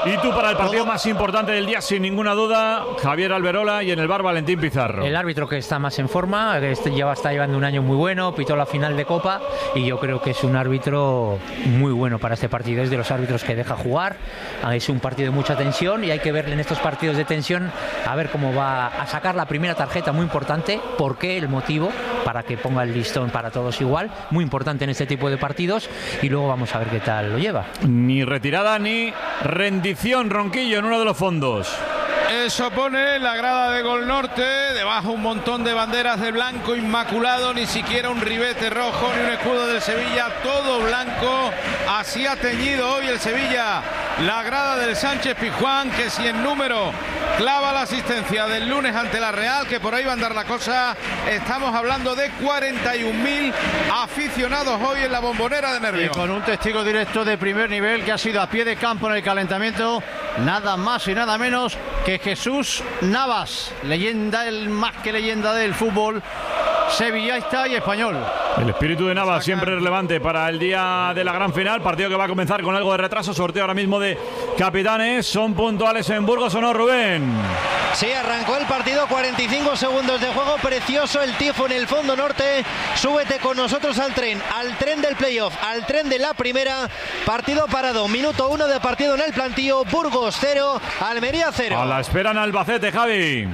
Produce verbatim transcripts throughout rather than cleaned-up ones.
Y tú para el partido más importante del día, sin ninguna duda, Javier Alberola, y en el bar Valentín Pizarro. El árbitro que está más en forma, que este lleva, está llevando un año muy bueno, pitó la final de Copa y yo creo que es un árbitro muy bueno para este partido. Es de los árbitros que deja jugar, es un partido de mucha tensión y hay que verle en estos partidos de tensión a ver cómo va a sacar la primera tarjeta, muy importante. ¿Por qué? El motivo, para que ponga el listón para todos igual, muy importante en este tipo de partidos, y luego vamos a ver qué tal lo lleva. Ni retirada ni rendición, Ronquillo, en uno de los fondos. Eso pone la grada de Gol Norte, debajo un montón de banderas de blanco inmaculado, ni siquiera un ribete rojo ni un escudo del Sevilla, todo blanco. Así ha teñido hoy el Sevilla la grada del Sánchez Pizjuán, que si en número clava la asistencia del lunes ante la Real, que por ahí va a andar la cosa, estamos hablando de cuarenta y un mil aficionados hoy en la Bombonera de Nervión. Y con un testigo directo de primer nivel que ha sido a pie de campo en el calentamiento, nada más y nada menos que Jesús Navas, leyenda, el más que leyenda del fútbol sevillista y español. El espíritu de Navas siempre relevante para el día de la gran final, partido que va a comenzar con algo de retraso, sorteo ahora mismo de capitanes. ¿Son puntuales en Burgos o no, Rubén? Sí, arrancó el partido, cuarenta y cinco segundos de juego, precioso el tifo en el fondo norte. Súbete con nosotros al tren, al tren del playoff, al tren de la primera. Partido parado, minuto uno de partido en el plantío. Burgos cero, Almería cero. A la espera en Albacete, Javi.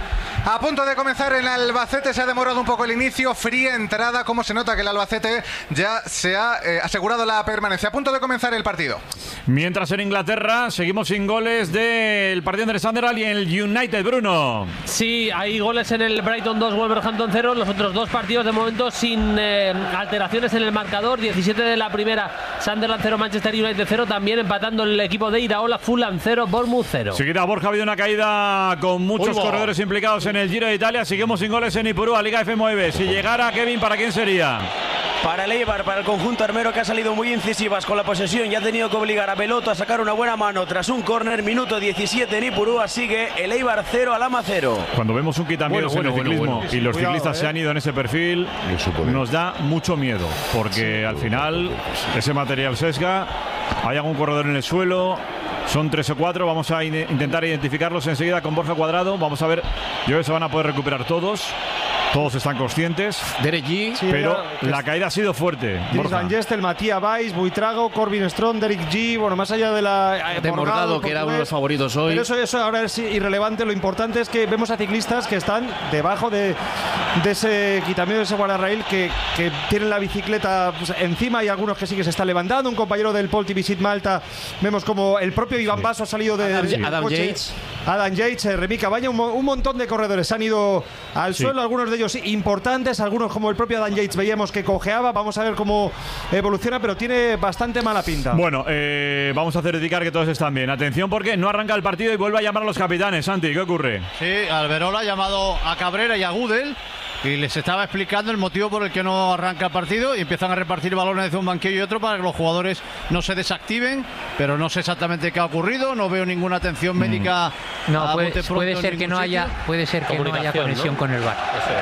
A punto de comenzar en Albacete, se ha demorado un poco el inicio, fría entrada, como se nota que el Albacete ya se ha eh, asegurado la permanencia. A punto de comenzar el partido. Mientras en Inglaterra seguimos sin goles del partido entre Sunderland y el United, Bruno. Sí, hay goles en el Brighton dos, Wolverhampton cero, los otros dos partidos de momento sin eh, alteraciones en el marcador. diecisiete de la primera, Sunderland cero, Manchester United cero, también empatando el equipo de Iraola, Fulham cero, Bournemouth cero. Seguida Borja, ha habido una caída con muchos Uy, corredores implicados en el Giro de Italia. Seguimos sin goles en Ipurúa, Liga F nueve. Si llegara Kevin, ¿para quién sería? Para el Eibar, para el conjunto armero, que ha salido muy incisivas con la posesión y ha tenido que obligar a Beloto a sacar una buena mano tras un córner. Minuto diecisiete en Ipurúa, sigue el Eibar cero, Alhama cero. Cuando vemos un quitamiedos bueno, en el bueno, ciclismo bueno, bueno. y los Cuidado, ciclistas eh. se han ido en ese perfil, nos da mucho miedo, porque sí, al final ese material sesga, hay algún corredor en el suelo. Son tres o cuatro, vamos a in- intentar identificarlos enseguida con Borja Cuadrado. Vamos a ver, yo creo que se van a poder recuperar todos. Todos están conscientes. Derek G. Sí, pero ya, la caída ha sido fuerte. Dries Van Gestel, Matías Valls, Buitrago, Corbin Strong, Derek G. Bueno, más allá de la. Eh, de Morgado, Morgado que era uno de los favoritos hoy. Pero eso, eso ahora es irrelevante. Lo importante es que vemos a ciclistas que están debajo de, de ese quitamiedo, de ese guardarraíl, que, que tienen la bicicleta pues, encima, y algunos que sí que se están levantando. Un compañero del Polti Visit Malta, vemos como el propio Iván Basso ha salido de, Adam, del Adam coche. Yates. Adam Yates, eh, Remy Caballa, un, un montón de corredores han ido al sí. suelo, algunos de ellos importantes, algunos como el propio Adam Yates veíamos que cojeaba. Vamos a ver cómo evoluciona, pero tiene bastante mala pinta. Bueno, eh, vamos a certificar que todos están bien. Atención, porque no arranca el partido y vuelve a llamar a los capitanes. Santi, ¿qué ocurre? Sí, Alberola ha llamado a Cabrera y a Gudel y les estaba explicando el motivo por el que no arranca el partido, y empiezan a repartir balones de un banquillo y otro para que los jugadores no se desactiven, pero no sé exactamente qué ha ocurrido, no veo ninguna atención médica. Mm. No, puede, pronto puede en ser que no sitio. haya, puede ser que no haya conexión, ¿no?, con el V A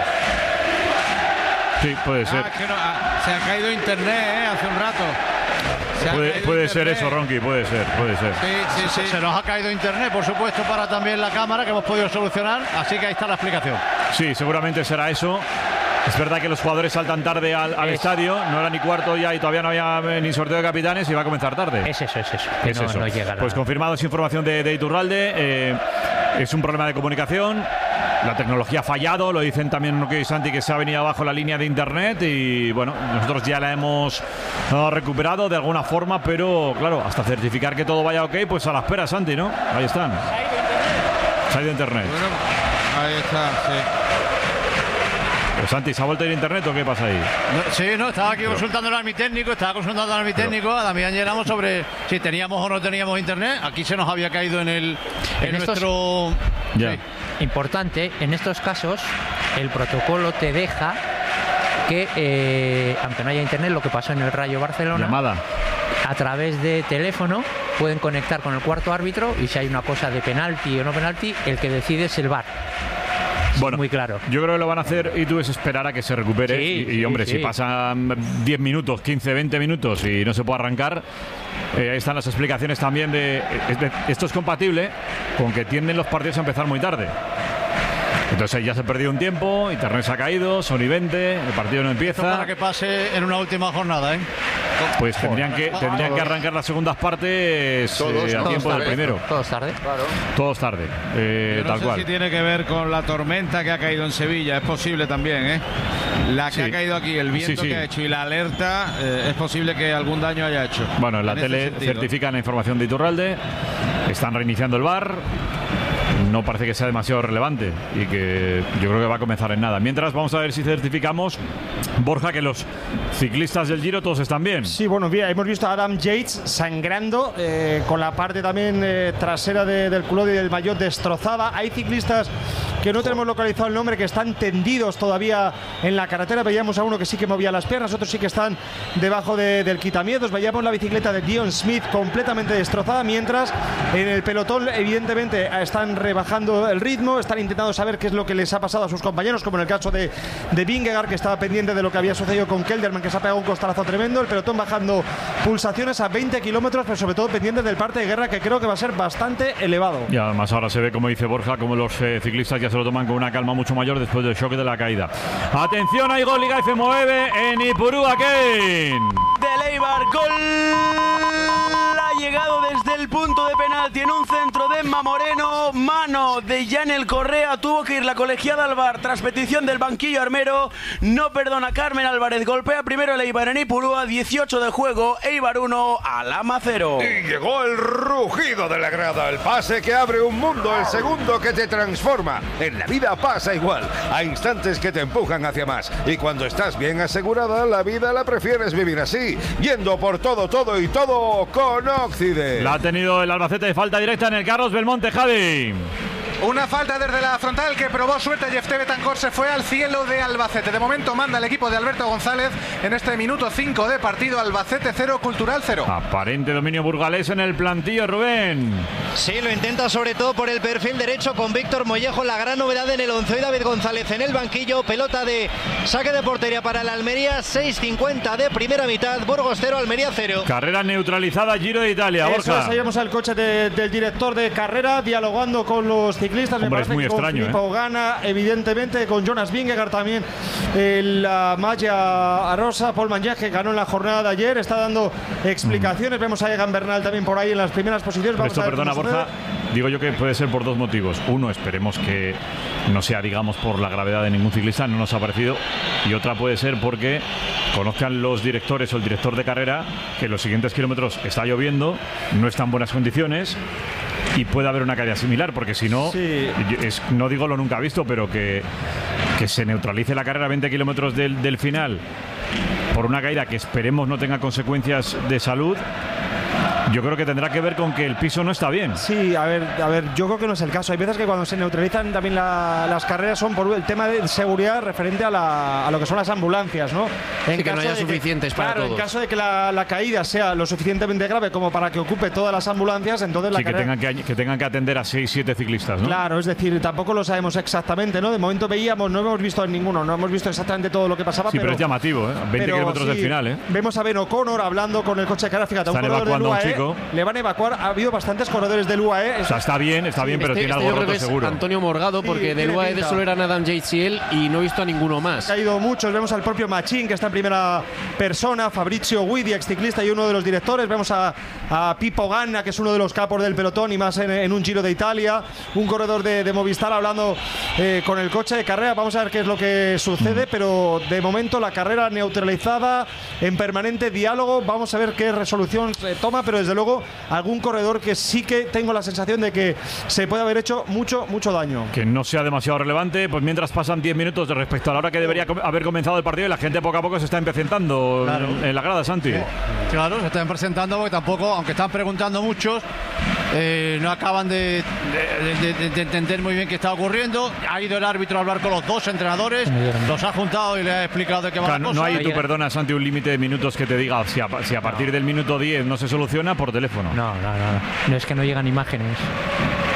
R. Sí, puede ser. Ah, que no, ah, se ha caído internet eh, hace un rato. Puede, puede ser eso, Ronqui, puede ser, puede ser. Sí, sí, sí. Se, se nos ha caído internet, por supuesto, para también la cámara, que hemos podido solucionar, así que ahí está la explicación. Sí, seguramente será eso. Es verdad que los jugadores saltan tarde al, al estadio, no era ni cuarto ya y todavía no había ni sorteo de capitanes y va a comenzar tarde. Es eso, es eso. Que es no, eso. no llega pues confirmado, es información de, de Iturralde. Eh, es un problema de comunicación. La tecnología ha fallado, lo dicen también Roque y Santi, que se ha venido abajo la línea de internet y bueno, nosotros ya la hemos no, recuperado de alguna forma, pero claro, hasta certificar que todo vaya ok, pues a la espera, Santi, ¿no? Ahí están. Se ha ido internet. Bueno, ahí está, sí. Pues Santi, ¿se ha vuelto a ir internet o qué pasa ahí? No, sí, no, estaba aquí consultando al mi técnico, estaba consultando al mi técnico, a Damián llegamos sobre si teníamos o no teníamos internet. Aquí se nos había caído en el en, en estos, nuestro ya. Sí. Importante, en estos casos el protocolo te deja que eh, aunque no haya internet, lo que pasó en el Rayo Barcelona, llamada a través de teléfono pueden conectar con el cuarto árbitro, y si hay una cosa de penalti o no penalti, el que decide es el V A R. Bueno, muy claro. Yo creo que lo van a hacer y tú es esperar a que se recupere. Sí, y, y, sí, hombre, sí. si pasan diez minutos, quince, veinte minutos y no se puede arrancar, eh, ahí están las explicaciones también de, de... Esto es compatible con que tienden los partidos a empezar muy tarde. Entonces ahí ya se ha perdido un tiempo, Internet se ha caído, son y veinte, el partido no empieza. Para que pase en una última jornada, ¿eh? Pues tendrían que, tendrían que arrancar las segundas partes eh, a tiempo del primero. Todos tarde. Claro. Todos tarde, eh, Yo no tal sé cual. si tiene que ver con la tormenta que ha caído en Sevilla, es posible también, ¿eh? La que Sí. ha caído aquí, el viento Sí, sí. que ha hecho y la alerta, eh, es posible que algún daño haya hecho. Bueno, en la En ese tele sentido. certifican la información de Iturralde, están reiniciando el V A R. No parece que sea demasiado relevante y que yo creo que va a comenzar en nada. Mientras, vamos a ver si certificamos, Borja, que los ciclistas del Giro todos están bien. Sí, bueno, bien, hemos visto a Adam Yates sangrando, eh, con la parte también eh, trasera de, del culo y del maillot destrozada. Hay ciclistas que no tenemos localizado el nombre, que están tendidos todavía en la carretera. Veíamos a uno que sí que movía las piernas, otros sí que están debajo de, del quitamiedos. Veíamos la bicicleta de Dion Smith completamente destrozada, mientras en el pelotón evidentemente están rebajando el ritmo, están intentando saber qué es lo que les ha pasado a sus compañeros, como en el caso de, de Vingegaard, que estaba pendiente de lo que había sucedido con Kelderman, que se ha pegado un costalazo tremendo. El pelotón bajando pulsaciones a veinte kilómetros, pero sobre todo pendiente del parte de guerra, que creo que va a ser bastante elevado. Y además ahora se ve, como dice Borja, como los eh, ciclistas ya se lo toman con una calma mucho mayor después del shock de la caída. Atención, hay gol Liga F M nueve en Ipurúa, Kane. Del Eibar, gol. Ha llegado desde el punto de penalti en un centro de Emma Moreno, mano de Yanel Correa, tuvo que ir la colegiada al V A R tras petición del banquillo armero, no perdona Carmen Álvarez, golpea primero el Eibar en Ipurúa, dieciocho de juego, Eibar uno, Alhama cero. Y llegó el rugido de la grada, el pase que abre un mundo, el segundo que te transforma. En la vida pasa igual, hay instantes que te empujan hacia más, y cuando estás bien asegurada, la vida la prefieres vivir así, yendo por todo, todo y todo con Occident. La ha tenido el Albacete de falta directa en el Carlos Belmonte, Javi. Una falta desde la frontal que probó suerte. Jefté Betancor se fue al cielo de Albacete. De momento manda el equipo de Alberto González en este minuto cinco de partido. Albacete cero, Cultural cero. Aparente dominio burgalés en el plantillo, Rubén. Sí, lo intenta sobre todo por el perfil derecho con Víctor Mollejo. La gran novedad en el once, David González en el banquillo. Pelota de saque de portería para el Almería. seis cincuenta de primera mitad. Burgos cero, Almería cero. Carrera neutralizada, Giro de Italia, Eso Borja. es, ahí vemos al coche de, del director de carrera dialogando con los ciclistas. Hombre, Me parece es muy que con extraño, Filippo ¿eh? Ganna, evidentemente, con Jonas Vingegaard también, el, la malla rosa. Paul Mangiag, que ganó en la jornada de ayer, está dando explicaciones. Vemos a Egan Bernal también por ahí en las primeras posiciones. Vamos Esto, a ver perdona, cómo Borja, sucede. digo yo que puede ser por dos motivos. Uno, esperemos que no sea, digamos, por la gravedad de ningún ciclista, no nos ha parecido. Y otra puede ser porque conozcan los directores o el director de carrera que los siguientes kilómetros está lloviendo, no está en buenas condiciones y puede haber una caída similar, porque si no, Sí. es, no digo lo nunca visto, pero que, que se neutralice la carrera a veinte kilómetros del, del final por una caída que esperemos no tenga consecuencias de salud. Yo creo que tendrá que ver con que el piso no está bien. Sí, a ver, a ver, yo creo que no es el caso. Hay veces que cuando se neutralizan también la- las carreras son por el tema de seguridad referente a, la- a lo que son las ambulancias, ¿no? En Sí, que no caso haya de suficientes para claro, todos. en caso de que la, la caída sea lo suficientemente grave como para que ocupe todas las ambulancias, entonces la Sí, que carrera... tengan que, que tengan que atender a seis siete ciclistas, ¿no? Claro, es decir, tampoco lo sabemos exactamente, ¿no? De momento veíamos, no hemos visto en ninguno, no hemos visto exactamente todo lo que pasaba, Sí, pero es llamativo, ¿eh? veinte pero kilómetros del sí, final, ¿eh? Vemos a Ben O'Connor hablando con el coche de carrera. Fíjate, a un Están corredor del evacuando a un U A E chico. le van a evacuar. Ha habido bastantes corredores del U A E. O sea, está bien, está bien, pero Este, tiene este algo yo creo roto que es seguro. Antonio Morgado, Sí, porque del tiene U A E de pinta. solo eran Adam Yates y él, y no he visto a ninguno Ha más. caído muchos. Vemos al propio Machín, que está en primera persona. Fabrizio Guidi, exciclista y uno de los directores. Vemos a, a Pippo Ganna, que es uno de los capos del pelotón y más en, en un Giro de Italia. Un corredor de, de Movistar hablando eh, con el coche de carrera. Vamos a ver qué es lo que sucede, pero de momento la carrera neutralizada, en permanente diálogo. Vamos a ver qué resolución se toma, pero desde luego algún corredor que sí que tengo la sensación de que se puede haber hecho mucho, mucho daño. Que no sea demasiado relevante, pues mientras pasan diez minutos de respecto a la hora que debería com- haber comenzado el partido y la gente poco a poco se está empecinando Claro. en, en la grada, Santi. Claro, se están presentando porque tampoco, aunque están preguntando muchos, eh, no acaban de, de- de- de entender muy bien qué está ocurriendo. Ha ido el árbitro a hablar con los dos entrenadores, los ha juntado y le ha explicado de qué va Claro, la no, cosa. no hay, tú perdona, Santi, un límite de minutos que te diga si a, si a partir del minuto diez no se soluciona por teléfono. No, no, no, no. No es que no llegan imágenes.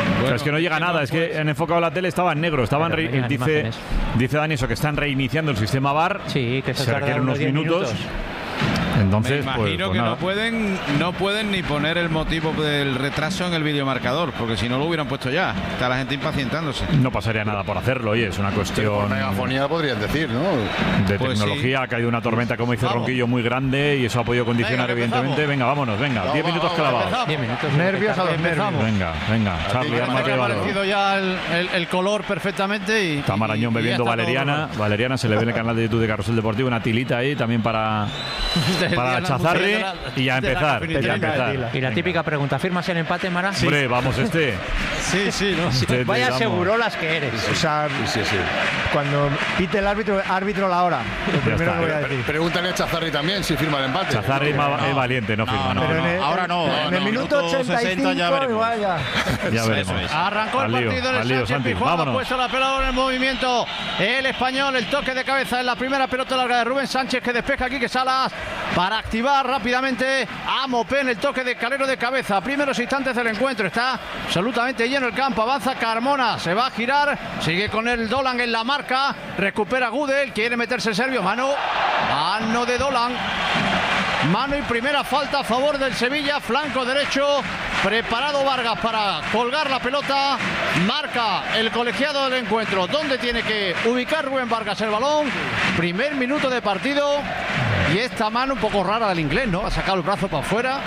O sea, es que no llega nada, es que han enfocado la tele, estaba en negro, estaban Pero re- venían dice, imágenes. dice Dani eso, que están reiniciando el sistema V A R. Sí, que eso se tarda requieren unos unos diez minutos. minutos. Entonces, Me pues, imagino pues que nada. no pueden no pueden ni poner el motivo del retraso en el videomarcador, porque si no lo hubieran puesto ya. Está la gente impacientándose. No pasaría nada por hacerlo, oye, es una cuestión megafonía podrían decir, ¿no? de Pues tecnología. Ha caído una tormenta, como dice Vamos. Ronquillo, muy grande y eso ha podido condicionar, Venga, que evidentemente. empezamos. Venga, vámonos, venga. Vamos, Diez minutos vamos, clavados. empezamos. diez minutos. Nervios a los Empezamos. nervios. Venga, venga, Charlie, Me arma ha que valor. parecido ya el, el- el color perfectamente y Está Marañón y- y ya bebiendo está todo Valeriana. normal. Valeriana se le ve en el canal de YouTube de Carrusel Deportivo una tilita ahí también para, Del para día de la Chazarri mujer de la- y ya de la empezar. cafetería. Ya empezar. Y la Venga. típica pregunta, ¿firmas el empate, Mara? Hombre, vamos este. Sí, sí, ¿no? Este, Vaya vamos. segurolas que eres. O sea, cuando pite el árbitro, árbitro la hora. Lo primero está. que voy a decir. Pregúntale a Chazarri también si firma el empate. Chazarri ma- es valiente, no firma. Pero No, en no. el, ahora no, En el no, minuto minuto ochenta y cinco, sesenta ya veremos. igual ya. Ya veremos. Arrancó el Al lío, partido en al el lío, Sánchez Santi, Pizjuán, ha vámonos. puesto la pelota en el movimiento el español, el toque de cabeza en la primera pelota larga de Rubén Sánchez, que despeja aquí que Salas para activar rápidamente a Mopé en el toque de Calero de cabeza. Primeros instantes del encuentro, está absolutamente lleno el campo, avanza Carmona, se va a girar, sigue con el Dolan en la marca, recupera Gudel, quiere meterse el serbio, mano, mano de Dolan. Mano y primera falta a favor del Sevilla, flanco derecho, preparado Vargas para colgar la pelota, marca el colegiado del encuentro, donde tiene que ubicar Rubén Vargas el balón, primer minuto de partido y esta mano un poco rara del inglés, ¿no? Ha sacado el brazo para afuera.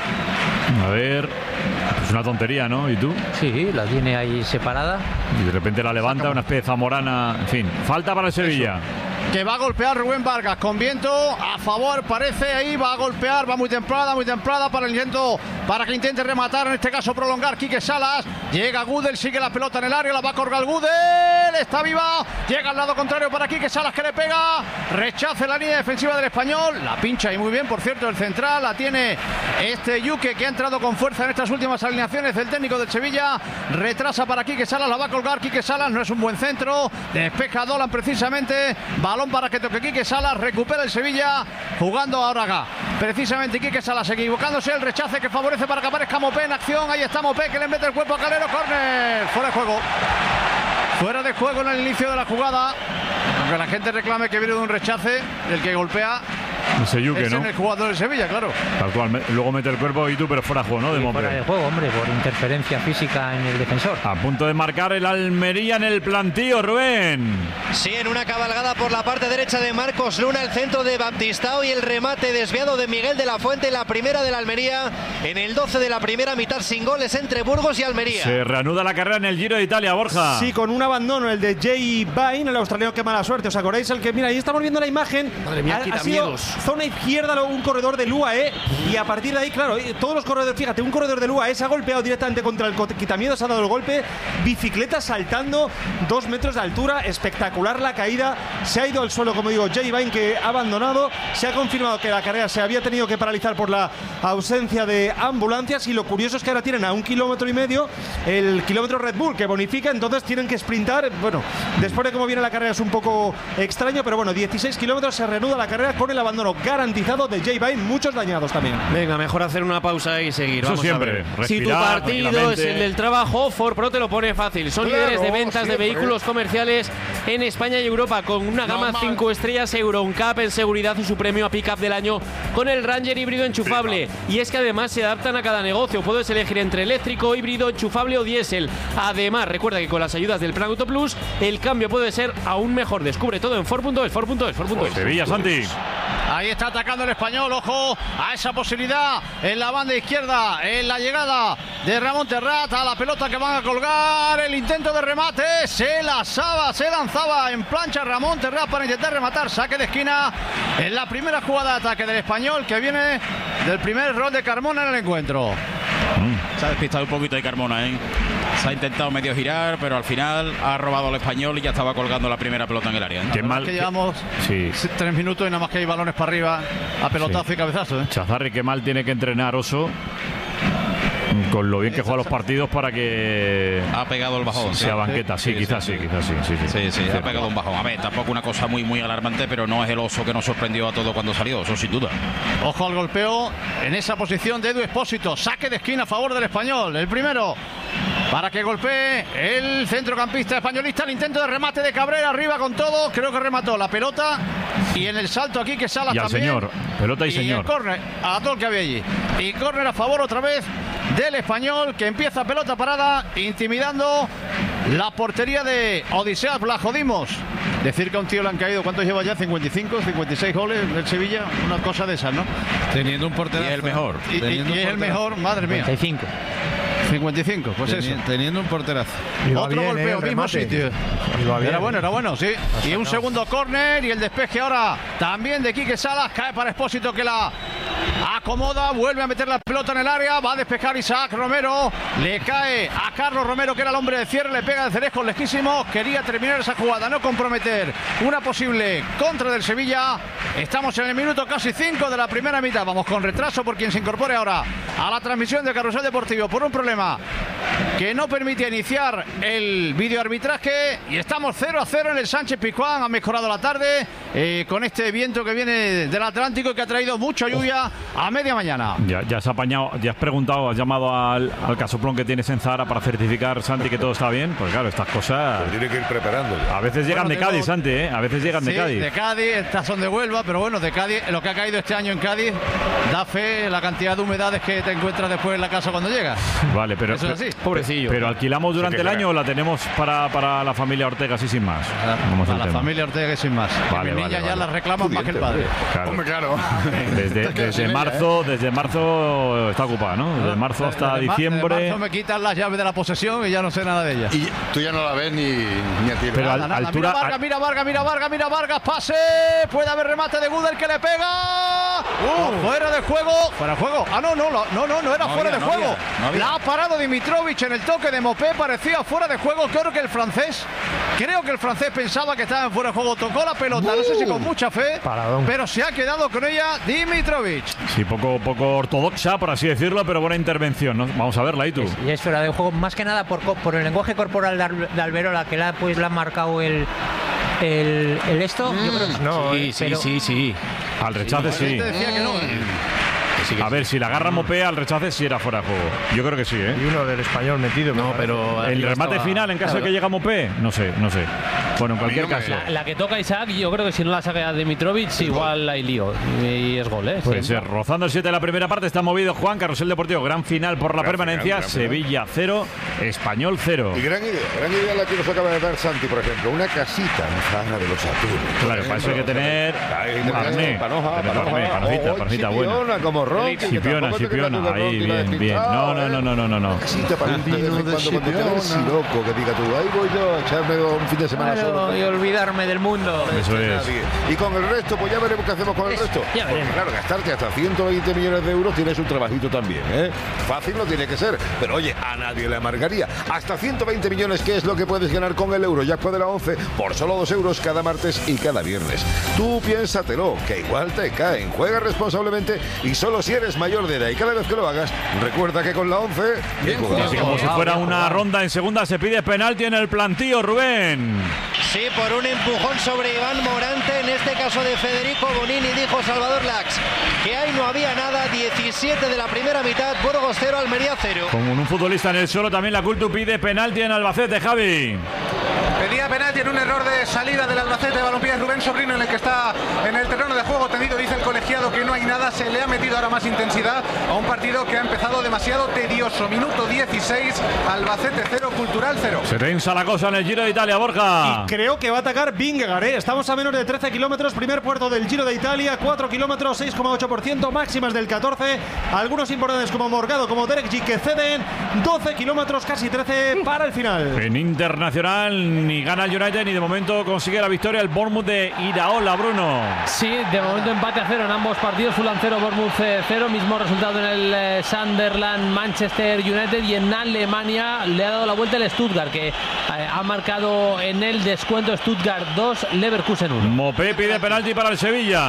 A ver, es una tontería, ¿no? ¿Y tú? Sí, la tiene ahí separada. Y de repente la levanta, una especie de zamorana. En fin, falta para el Sevilla. Que va a golpear Rubén Vargas con viento a favor, parece ahí, va a golpear, va muy templada, muy templada para el intento, para que intente rematar, en este caso prolongar Quique Salas, llega Gudel, sigue la pelota en el área, la va a colgar Gudel, está viva, llega al lado contrario para Quique Salas que le pega, rechace la línea defensiva del español, la pincha y muy bien, por cierto, el central, la tiene este Yuque que ha entrado con fuerza en estas últimas alineaciones del técnico del Sevilla, retrasa para Quique Salas, la va a colgar Quique Salas, no es un buen centro, despeja Dolan precisamente, balón para que toque Quique Salas, recupera el Sevilla, jugando ahora acá. Precisamente Quique Salas equivocándose, el rechace que favorece para que aparezca Mopé en acción. Ahí está Mopé que le mete el cuerpo a Calero, córner, fuera de juego. Fuera de juego en el inicio de la jugada. Aunque la gente reclame que viene de un rechace, el que golpea Ese Yuque, es ¿no? en el jugador del Sevilla, claro. Tal cual. Me- Luego mete el cuerpo y tú, pero fuera de juego, ¿no? De Y fuera de Mopé. juego, hombre, por interferencia física en el defensor. A punto de marcar el Almería en el plantío, Rubén. Sí, en una cabalgada por la parte derecha de Marcos Luna, el centro de Baptistao y el remate desviado de Miguel de la Fuente, la primera de la Almería, en el doce de la primera mitad, sin goles entre Burgos y Almería. Se reanuda la carrera en el Giro de Italia, Borja. Sí, con un abandono, el de Jay Vine, el australiano, qué mala suerte. ¿Os acordáis? El que, mira, ahí estamos viendo la imagen. Madre mía, ha, quita ha sido miedos. zona izquierda, luego un corredor del U A E. Y a partir de ahí, claro, eh, todos los corredores, fíjate, un corredor del U A E se ha golpeado directamente contra el co- quitamiedos, ha dado el golpe. Bicicleta saltando, dos metros de altura, espectacular la caída. Se ha ido al suelo, como digo, Jay Vine, que ha abandonado. Se ha confirmado que la carrera se había tenido que paralizar por la ausencia de ambulancias. Y lo curioso es que ahora tienen a un kilómetro y medio el kilómetro Red Bull, que bonifica, entonces tienen que sprintar. Bueno, después de cómo viene la carrera es un poco extraño, pero bueno, dieciséis kilómetros, se reanuda la carrera con el abandono garantizado de Jay Vine, muchos dañados también. Venga, mejor hacer una pausa y seguir. Eso Vamos siempre, a ver. respirar Si tu partido es tranquilamente. el del trabajo, Ford Pro te lo pone fácil. Son Claro, líderes de ventas siempre. de vehículos comerciales en España y Europa, con una gama Normal. cinco estrellas Euroncap en seguridad y su premio a Pickup del año con el Ranger híbrido enchufable. Y es que además se adaptan a cada negocio. Puedes elegir entre eléctrico, híbrido, enchufable o diésel. Además, recuerda que con las ayudas del Plan Auto Plus, el cambio puede ser aún mejor. Descubre todo en Ford punto es, Ford punto es, Ford punto es. Sevilla, Santi. Ahí está atacando el español, ojo a esa posibilidad en la banda izquierda, en la llegada de Ramón Terrat, a la pelota que van a colgar, el intento de remate, se lanzaba, se lanzaba en plancha Ramón Terrat para intentar rematar, saque de esquina en la primera jugada de ataque del español que viene del primer rol de Carmona en el encuentro. Se ha despistado un poquito de Carmona, ¿eh? Se ha intentado medio girar, pero al final ha robado al español y ya estaba colgando la primera pelota en el área, ¿eh? Qué mal. Que que- llevamos Sí. tres minutos y nada más que hay balones para arriba a pelotazo Sí. y cabezazo, ¿eh? Chazarri, qué mal tiene que entrenar Oso. Con lo bien que juega los partidos para que Ha pegado el bajón. sea banqueta. Sí, quizás sí, quizás sí. Sí, sí. Sí, sí, ha Cierto. pegado un bajón. A ver, tampoco una cosa muy, muy alarmante, pero no es el Oso que nos sorprendió a todo cuando salió, eso sin duda. Ojo al golpeo en esa posición de Edu Espósito. Saque de esquina a favor del español. El primero para que golpee el centrocampista españolista. El intento de remate de Cabrera, arriba con todo. Creo que remató la pelota. Y en el salto aquí que Salas y al también. señor, pelota y, y señor. Y córner, a todo el que había allí. Y córner a favor otra vez del español, que empieza pelota parada, intimidando la portería de Odiseas. La jodimos. Decir que a un tío le han caído, ¿cuántos lleva ya? cincuenta y cinco, cincuenta y seis goles del Sevilla, una cosa de esas, ¿no? Teniendo un portero. Y es el mejor. Y, y, y es el mejor, madre mía. cincuenta y cinco. cincuenta y cinco, pues Teni, eso. Teniendo un porterazo. Otro bien, golpeo, eh, mismo sitio. Era bueno, era bueno, sí. Y un segundo córner y el despeje ahora también de Quique Salas. Cae para Expósito, que la acomoda, vuelve a meter la pelota en el área, va a despejar Isaac Romero, le cae a Carlos Romero, que era el hombre de cierre, le pega el Cerejo lejísimo. Quería terminar esa jugada, no comprometer una posible contra del Sevilla. Estamos en el minuto casi cinco de la primera mitad. Vamos con retraso por quien se incorpore ahora a la transmisión de Carrusel Deportivo por un problema que no permite iniciar el videoarbitraje, y estamos cero a cero en el Sánchez Pizjuán. Ha mejorado la tarde eh, con este viento que viene del Atlántico, que ha traído mucha lluvia a media mañana. Ya, ya has apañado, ya has preguntado, has llamado al, al casoplón que tienes en Zara para certificar, Santi, que todo está bien. Pues claro, estas cosas Pero tiene que ir preparando. A veces llegan Bueno, de tengo... Cádiz, Santi, ¿eh? A veces llegan sí, de Cádiz. de Cádiz, estas son de Huelva, pero bueno, de Cádiz, lo que ha caído este año en Cádiz da fe la cantidad de humedades que te encuentras después en la casa cuando llegas. Vale, pero, Eso es así. Pobrecillo. Pero alquilamos durante Sí, el que año o la tenemos para, para la familia Ortega, así sin más. Vamos A al la tema. familia Ortega y sin más. Vale, Que mi vale, niña ya vale. la reclaman más que el padre. Claro. Hombre, claro. Desde, desde marzo, desde marzo está ocupada, ¿no? Desde marzo hasta Desde mar- diciembre. desde marzo me quitan las llaves de la posesión y ya no sé nada de ella. Y tú ya no la ves ni, ni a ti. Pero Nada, al- nada. altura- Mira Vargas, mira Vargas, mira Vargas, mira Vargas, pase. Puede haber remate de Gudel que le pega. Uh, fuera de juego. Fuera de juego. Ah, no, no, no, no, no, no era No fuera había, de no juego. había, no había. La ha parado Dimitrovic en el toque de Mopé, parecía fuera de juego. Creo que el francés, creo que el francés pensaba que estaba en fuera de juego. Tocó la pelota, no sé si con mucha fe, Paradón. pero se ha quedado con ella Dimitrovic. Sí, poco, poco ortodoxa, por así decirlo, pero buena intervención, ¿no? Vamos a verla, ¿y tú? Y es fuera de juego, más que nada por, co- por el lenguaje corporal de, Al- de Alberola, que la, pues, le ha marcado el, el, el esto. Yo creo que no, Sí, eh, sí, pero- sí, sí. Al rechace sí. Te decía que no. A ver, si la agarra Mopé al rechace sí era fuera de juego. Yo creo que sí, ¿eh? Y uno del español metido. No, pero El remate estaba- final, en caso de que llegue Mopé, no sé, no sé. Bueno, en cualquier no me- caso. La, la que toca Isaac, yo creo que si no la saca Dimitrovic, igual hay lío. Y es gol, ¿eh? Puede Sí. ser. Rozando el siete de la primera parte, está movido Juan. Carrusel Deportivo, gran final por la Gran permanencia. final, gran final. Sevilla cero, Español cero. Y gran idea, gran idea la que nos acaba de dar Santi, por ejemplo, una casita en Zara de los Atunes. Claro, para eso hay que tener Ahí tenés carné. panoja, Tener panoja, carné, panojita, oh, panojita buena. Chipiona, como Rocky, que Chipiona, tampoco te chipiona. creas tú que Ahí, Rocky la bien, bien. despistado, No, no, ¿eh? no, no, no, no, no. Casita para un día de vez en cuando, cuando te den siroco, que diga tú, ahí voy yo a echarme un fin de semana Claro, solo. y olvidarme del mundo. Eso es. Nadie. Y con el resto, pues ya veremos qué hacemos con el resto. ya Porque, veremos. claro, gastarte hasta ciento veinte millones de euros tienes un trabajito también, ¿eh? Fácil no tiene que ser, pero oye, a nadie le amargaría. Hasta ciento veinte millones, ¿qué es lo que puedes ganar con el euro? Jackpot de la once por solo dos euros cada martes y cada viernes. Tú piénsatelo, que igual te caen. Juega responsablemente y solo si eres mayor de edad. Y cada vez que lo hagas, recuerda que con la once, bien jugado. Así como si fuera una ronda en segunda, se pide penalti en el plantío, Rubén. Sí, por un empujón sobre Iván Morante, en este caso de Federico Bonini, dijo Salvador Lax que ahí no había nada. Diecisiete de la primera mitad, Burgos cero, Almería cero. Con un futbolista en el suelo, también la Cultu pide penalti en Albacete, Javi. Pedía penalti en un error de salida del Albacete de Balompié. Rubén Sobrino, en el que está en el terreno de juego tendido, dice el colegiado que no hay nada. Se le ha metido ahora más intensidad a un partido que ha empezado demasiado tedioso. Minuto dieciséis, Albacete cero, Cultural cero. Se tensa la cosa en el Giro de Italia, Borja. Y creo que va a atacar Vingegaard, ¿eh? Estamos a menos de trece kilómetros, primer puerto del Giro de Italia, cuatro kilómetros, seis coma ocho por ciento, máximas del catorce. Algunos importantes como Morgado, como Derek G, que ceden doce kilómetros, casi trece para el final. En internacional ni gana el United ni de momento consigue la victoria el Bournemouth de Iraola, Bruno. Sí, de momento empate a cero en ambos partidos. Fulham cero, Bournemouth cero. Mismo resultado en el eh, Sunderland, Manchester United. Y en Alemania le ha dado la vuelta el Stuttgart, que eh, ha marcado en el descuento Stuttgart dos, Leverkusen uno. Mopé pide penalti para el Sevilla.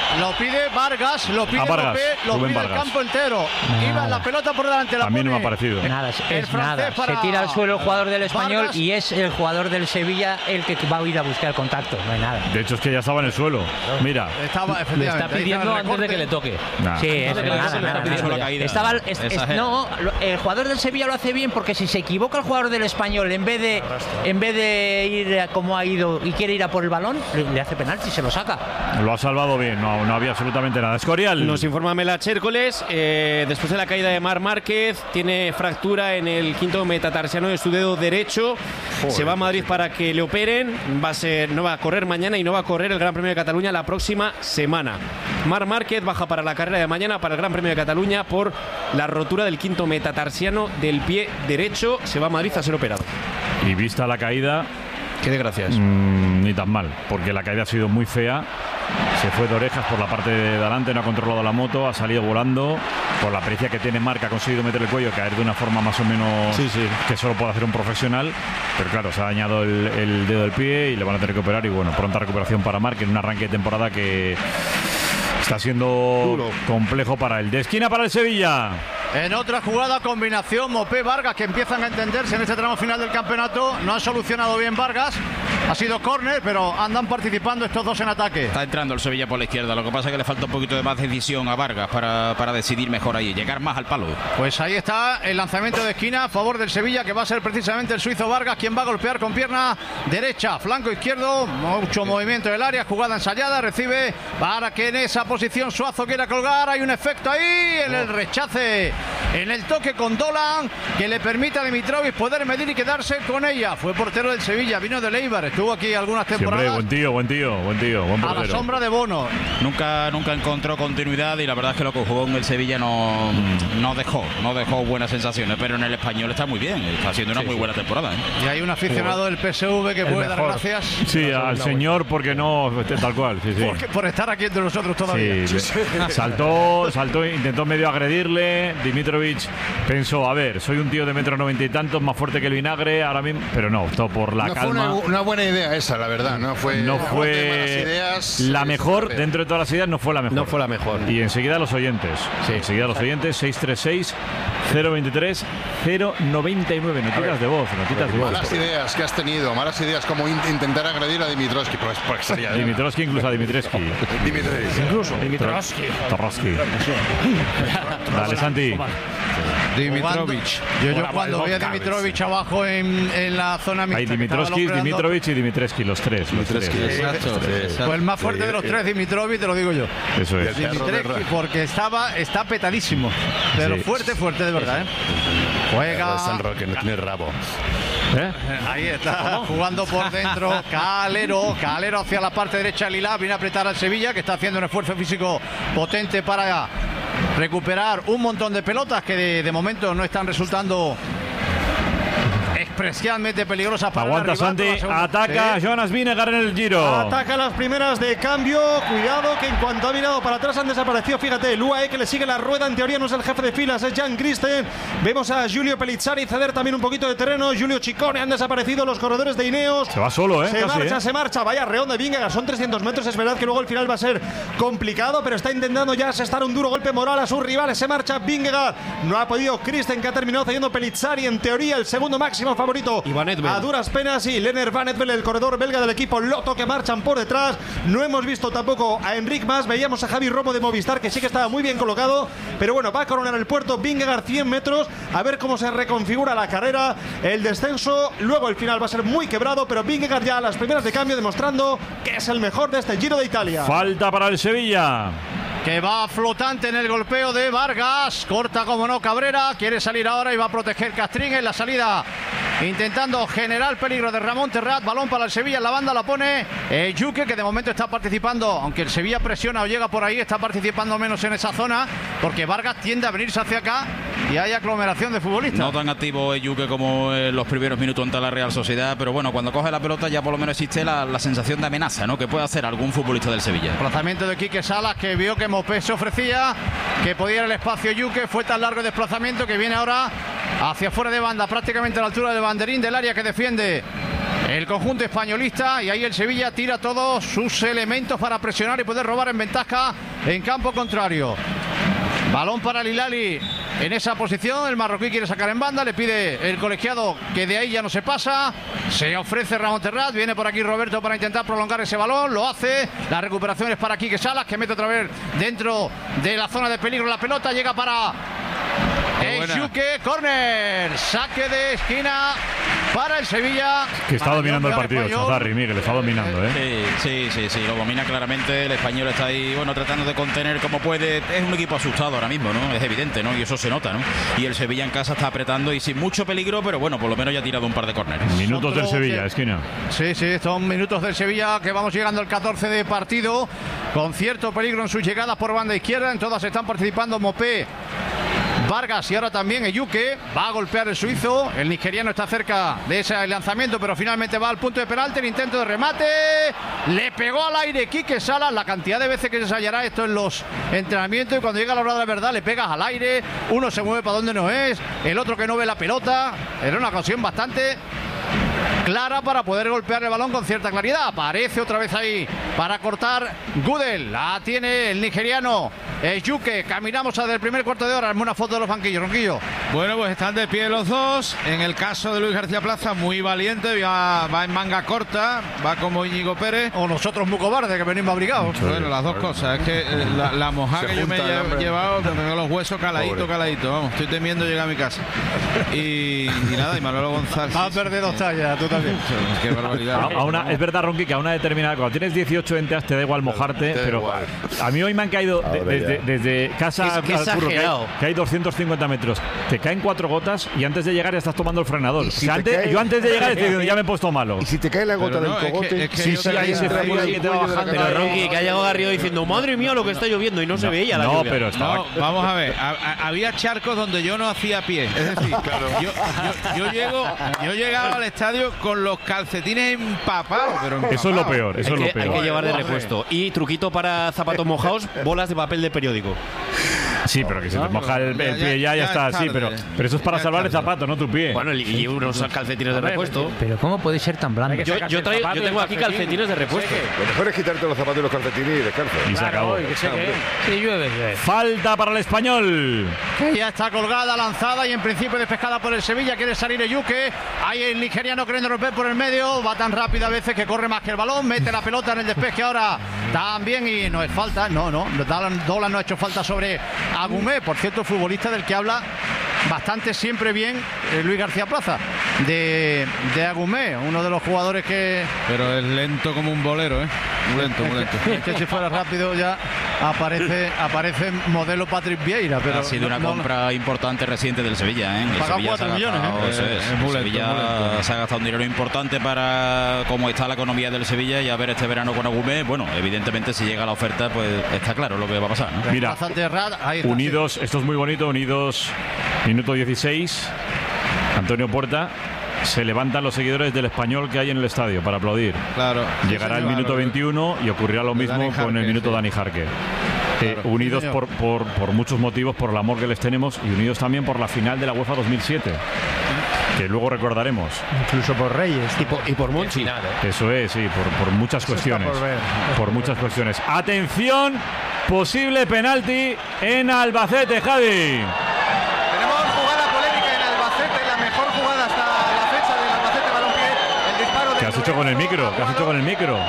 Lo pide Vargas, lo pide Vargas, Mopé, lo Rubén pide el Vargas. campo entero. Iba la pelota por delante, la A mí no pone me ha parecido. Nada, es, el es nada. francés para Se tira al suelo el jugador del Español Vargas. y es el jugador del Sevilla el que va a ir a buscar el contacto. No hay nada. De hecho, es que ya estaba en el suelo. Mira. Estaba, Le está pidiendo antes de que le toque. Nah. Sí, es Antes de que le nada, toque, le nada, está pidiendo nada. ya. caída. Estaba, es- es- Exagera. no, lo- el jugador del Sevilla lo hace bien porque si se equivoca el jugador del Español en vez de en vez de ir a como ha ido y quiere ir a por el balón, le, le hace penalti y se lo saca. Lo ha salvado bien. No, no había absolutamente nada. Escorial. Nos informa Mela Chércoles, eh, después de la caída de Marc Márquez, tiene fractura en el quinto metatarsiano de su dedo derecho. Joder, se va a Madrid para que le operen. Va a ser, no va a correr mañana y no va a correr el Gran Premio de Cataluña la próxima semana. Marc Márquez baja para la carrera de mañana para el Gran Premio de Cataluña por la rotura del quinto metatarsiano del pie derecho. Se va a Madrid a ser operado. Y vista la caída, Qué desgracias. mm, ni tan mal, porque la caída ha sido muy fea. Se fue de orejas por la parte de adelante, no ha controlado la moto, ha salido volando. Por la pericia que tiene Marc, ha conseguido meter el cuello, caer de una forma más o menos Sí, sí. que solo puede hacer un profesional. Pero claro, se ha dañado el, el dedo del pie y le van a tener que operar. Y bueno, pronta recuperación para Marc en un arranque de temporada que está siendo complejo para él. De esquina para el Sevilla. En otra jugada, combinación Mopé Vargas, que empiezan a entenderse en este tramo final del campeonato. No han solucionado bien Vargas. Ha sido córner, pero andan participando estos dos en ataque. Está entrando el Sevilla por la izquierda. Lo que pasa es que le falta un poquito de más decisión a Vargas para, para decidir mejor ahí, llegar más al palo. Pues ahí está el lanzamiento de esquina a favor del Sevilla, que va a ser precisamente el suizo Vargas quien va a golpear con pierna derecha, flanco izquierdo, mucho movimiento del área, jugada ensayada, recibe para que en esa posición Suazo quiera colgar. Hay un efecto ahí en el rechace, en el toque con Dolan, que le permite a Dimitrovic poder medir y quedarse con ella. Fue portero del Sevilla, vino de Eibar, estuvo aquí algunas Siempre, temporadas buen tío, buen tío, buen tío, buen a la portero. sombra de Bono. Nunca, nunca encontró continuidad y la verdad es que lo que jugó en el Sevilla no, no dejó, no dejó buenas sensaciones, pero en el Español está muy bien, está haciendo una Sí, muy sí. buena temporada, ¿eh? Y hay un aficionado del P S V que El puede dar mejor. gracias Sí, al señor, porque no, tal cual, sí, sí. porque- por estar aquí entre nosotros todavía. Sí, saltó, saltó, intentó medio agredirle. Dimitrovic pensó, a ver, soy un tío de metro noventa y tantos, más fuerte que el vinagre, ahora mismo, pero no, optó por la no fue calma. una, una buena idea esa, la verdad. No fue, No de malas fue ideas, la eh, mejor, eh, dentro de todas las ideas no fue la mejor. No fue la mejor. Y enseguida los oyentes. Sí, enseguida los oyentes, seis tres seis, cero veintitrés, cero noventa y nueve. Notitas de voz, notitas de voz. Malas ideas que has tenido, malas ideas como in- intentar agredir a Dimitrovski. Pues, pues sería Dimitrovski, incluso a Dimitrescu. Dimitrovski. Incluso. Dimitrovski. Dale, Santi. Dimitrovic. Yo, yo cuando vi a Dimitrovic abajo en, en la zona mixta, Hay que estaba el Dimitrovski, hombre dando- Dimitrovich y Dimitrescu, los tres. Los tres. Exacto. Fue el más fuerte de los tres, Dimitrovic, te lo digo yo. Eso es. Dimitrescu, porque estaba está petadísimo. Pero Sí. fuerte, fuerte de verdad, ¿eh? Juega. San Roque no tiene rabo. ¿Eh? Ahí está, jugando por dentro. Calero, Calero hacia la parte derecha del Lila. Viene a apretar al Sevilla, que está haciendo un esfuerzo físico potente para recuperar un montón de pelotas que de, de momento no están resultando especialmente peligrosas para Aguanta, el rival, Santi. pero la segunda- Ataca Sí. Jonas Vinegar en el Giro. Ataca las primeras de cambio. Cuidado que en cuanto ha mirado para atrás han desaparecido. Fíjate, el U A E que le sigue la rueda. En teoría no es el jefe de filas, es Jan Christen. Vemos a Giulio Pellizzari ceder también un poquito de terreno. Giulio Ciccone, han desaparecido los corredores de Ineos. Se va solo, ¿eh? Se Casi, marcha, ¿eh? se marcha. Vaya reón de Vingegaard. Son trescientos metros. Es verdad que luego el final va a ser complicado, pero está intentando ya asestar un duro golpe moral a sus rivales. Se marcha Vingegaard. No ha podido Christen, que ha terminado cediendo Pellizzari. En teoría, el segundo máximo favorito. Y Van Edvel. A duras penas, y Lennart Van Edvel, el corredor belga del equipo Lotto, que marchan por detrás. No hemos visto tampoco a Enric Mas. Veíamos a Javi Romo de Movistar, que sí que estaba muy bien colocado. Pero bueno, va a coronar el puerto Vingegaard, cien metros. A ver cómo se reconfigura la carrera. El descenso, luego el final va a ser muy quebrado. Pero Vingegaard ya a las primeras de cambio, demostrando que es el mejor de este Giro de Italia. Falta para el Sevilla. Que va flotante en el golpeo de Vargas. Corta como no Cabrera. Quiere salir ahora y va a proteger Castrín en la salida. Intentando generar peligro de Ramón Terrat. Balón para el Sevilla. En la banda la pone eh, Yuque, que de momento está participando. Aunque el Sevilla presiona o llega por ahí, está participando menos en esa zona. Porque Vargas tiende a venirse hacia acá y hay aglomeración de futbolistas. No tan activo Yuque como en los primeros minutos ante la Real Sociedad, pero bueno, cuando coge la pelota ya por lo menos existe la, la sensación de amenaza, ¿no?, que puede hacer algún futbolista del Sevilla. Desplazamiento de Quique Salas, que vio que Mopé se ofrecía, que podía ir al espacio Yuque. Fue tan largo el desplazamiento que viene ahora hacia fuera de banda, prácticamente a la altura del banderín del área que defiende el conjunto españolista, y ahí el Sevilla tira todos sus elementos para presionar y poder robar en ventaja en campo contrario. Balón para el Hilali en esa posición, el marroquí quiere sacar en banda, le pide el colegiado que de ahí ya no se pasa, se ofrece Ramón Terrat, viene por aquí Roberto para intentar prolongar ese balón, lo hace, la recuperación es para Quique Salas, que mete otra vez dentro de la zona de peligro la pelota, llega para Ejuke, córner, saque de esquina para el Sevilla. Que está dominando el partido, Chazarri, Miguel, está dominando, ¿eh? Sí, sí, sí, sí, lo domina claramente. El español está ahí, bueno, tratando de contener como puede. Es un equipo asustado ahora mismo, ¿no? Es evidente, ¿no? Y eso se nota, ¿no? Y el Sevilla en casa está apretando y sin mucho peligro, pero bueno, por lo menos ya ha tirado un par de córneres. Minutos del Sevilla, que... esquina. Sí, sí, son minutos del Sevilla que vamos llegando al catorce de partido, con cierto peligro en sus llegadas por banda izquierda. En todas están participando Mopé, Vargas y ahora también Ejuke. Va a golpear el suizo, el nigeriano está cerca de ese lanzamiento, pero finalmente va al punto de penalti, el intento de remate, le pegó al aire Quique Salas. La cantidad de veces que se ensayará esto en los entrenamientos, y cuando llega la hora de la verdad le pegas al aire, uno se mueve para donde no es, el otro que no ve la pelota. Era una ocasión bastante clara para poder golpear el balón con cierta claridad. Aparece otra vez ahí para cortar Gudel, la tiene el nigeriano Ejuke. Caminamos a del primer cuarto de hora, en una foto de los banquillos, Ronquillo. Bueno, pues están de pie los dos. En el caso de Luis García Plaza, muy valiente, va, va en manga corta, va como Íñigo Pérez. O nosotros muy cobardes, que venimos abrigados. Sí, bueno, las dos cosas. Es que la, la mojada que yo me he llevado, que me veo los huesos caladito, caladito. Vamos, estoy temiendo llegar a mi casa. Y, y nada, y Manolo González. Va a perder dos tallas, tú también. Qué barbaridad. A, a una, es verdad, Ronqui, que a una determinada, cuando tienes dieciocho enteras te da igual mojarte, te da pero igual. A mí hoy me han caído de, desde, desde casa Qué al curro, que hay, exagerado. que hay doscientos cincuenta metros. Te caen cuatro gotas y antes de llegar ya estás tomando el frenador. ¿Y O si sea, te antes, cae? yo antes de llegar estoy diciendo, ya me he puesto malo. Y si te cae la gota Pero del no, es que- cogote, es que Sí, yo sí, te- ahí se yo te- fue que te va bajando. Pero Ronqui, que ha llegado Garrido diciendo, madre mía, lo que está lloviendo, y no, se veía la No, lluvia. pero estaba... No, vamos a ver, a- a- había charcos donde yo no hacía pie. Es decir, yo, yo, yo llego, yo llegaba al estadio con los calcetines empapados, pero empapados. Eso es lo peor, eso Hay es que, lo peor. hay que llevar de repuesto. Y truquito para zapatos mojados, bolas de papel de periódico. Sí, pero que se te moja el, el pie ya, ya, ya está, es sí, tarde. pero, pero eso es para Ya salvar es el tarde. zapato, no tu pie. Bueno, y y unos calcetines de repuesto. Pero ¿cómo puede ser tan blando? Yo, yo, traigo- yo tengo aquí calcetines de repuesto. lo mejor es quitarte los zapatos y los calcetines y descalzo. Y se acabó. Si llueve, llueve. Falta para el español. Que ya está colgada, lanzada y en principio despejada por el Sevilla. Quiere salir Ejuke. Ahí el nigeriano queriendo romper por el medio. Va tan rápido a veces que corre más que el balón. Mete la pelota en el despeje ahora también y no es falta. No, no. Dolan, Dolan no ha hecho falta sobre Agumé. Por cierto, futbolista del que habla bastante siempre bien eh, Luis García Plaza. De, de Agumé, uno de los jugadores que... Pero es lento como un bolero, ¿eh? Muy lento, muy lento. Es que si fuera rápido ya aparece aparece modelo Patrick Vieira, pero ha sido una no- no- compra importante reciente del Sevilla, ¿eh? El Pagado Sevilla se ha cuatro millones, gastado- ¿eh? eso es. Es El muy lento, Sevilla muy lento. se ha gastado un dinero importante para cómo está la economía del Sevilla, y a ver este verano con Agumé. Bueno, evidentemente si llega la oferta, pues está claro lo que va a pasar, ¿no? Mira, Bastante raro. Ahí está, Unidos, esto es muy bonito, Unidos, minuto dieciséis, Antonio Puerta, se levantan los seguidores del Español que hay en el estadio para aplaudir. Claro. Llegará Sí, el señor, minuto claro. veintiuno y ocurrirá lo De mismo Dani con el Jarque, minuto sí. Dani Jarque. Eh, Claro. unidos Sí, por, por, por muchos motivos, por el amor que les tenemos, y unidos también por la final de la UEFA dos mil siete, que luego recordaremos. Incluso por Reyes. Y por, y por Monchi. Eso es, sí, por, por muchas Eso está cuestiones. por ver. Por muchas cuestiones. Atención, posible penalti en Albacete, Javi. Tenemos jugada polémica en Albacete, la mejor jugada hasta la fecha del Albacete Balompié. El disparo de ¿Qué has hecho con el micro? ¿Qué has hecho con el micro?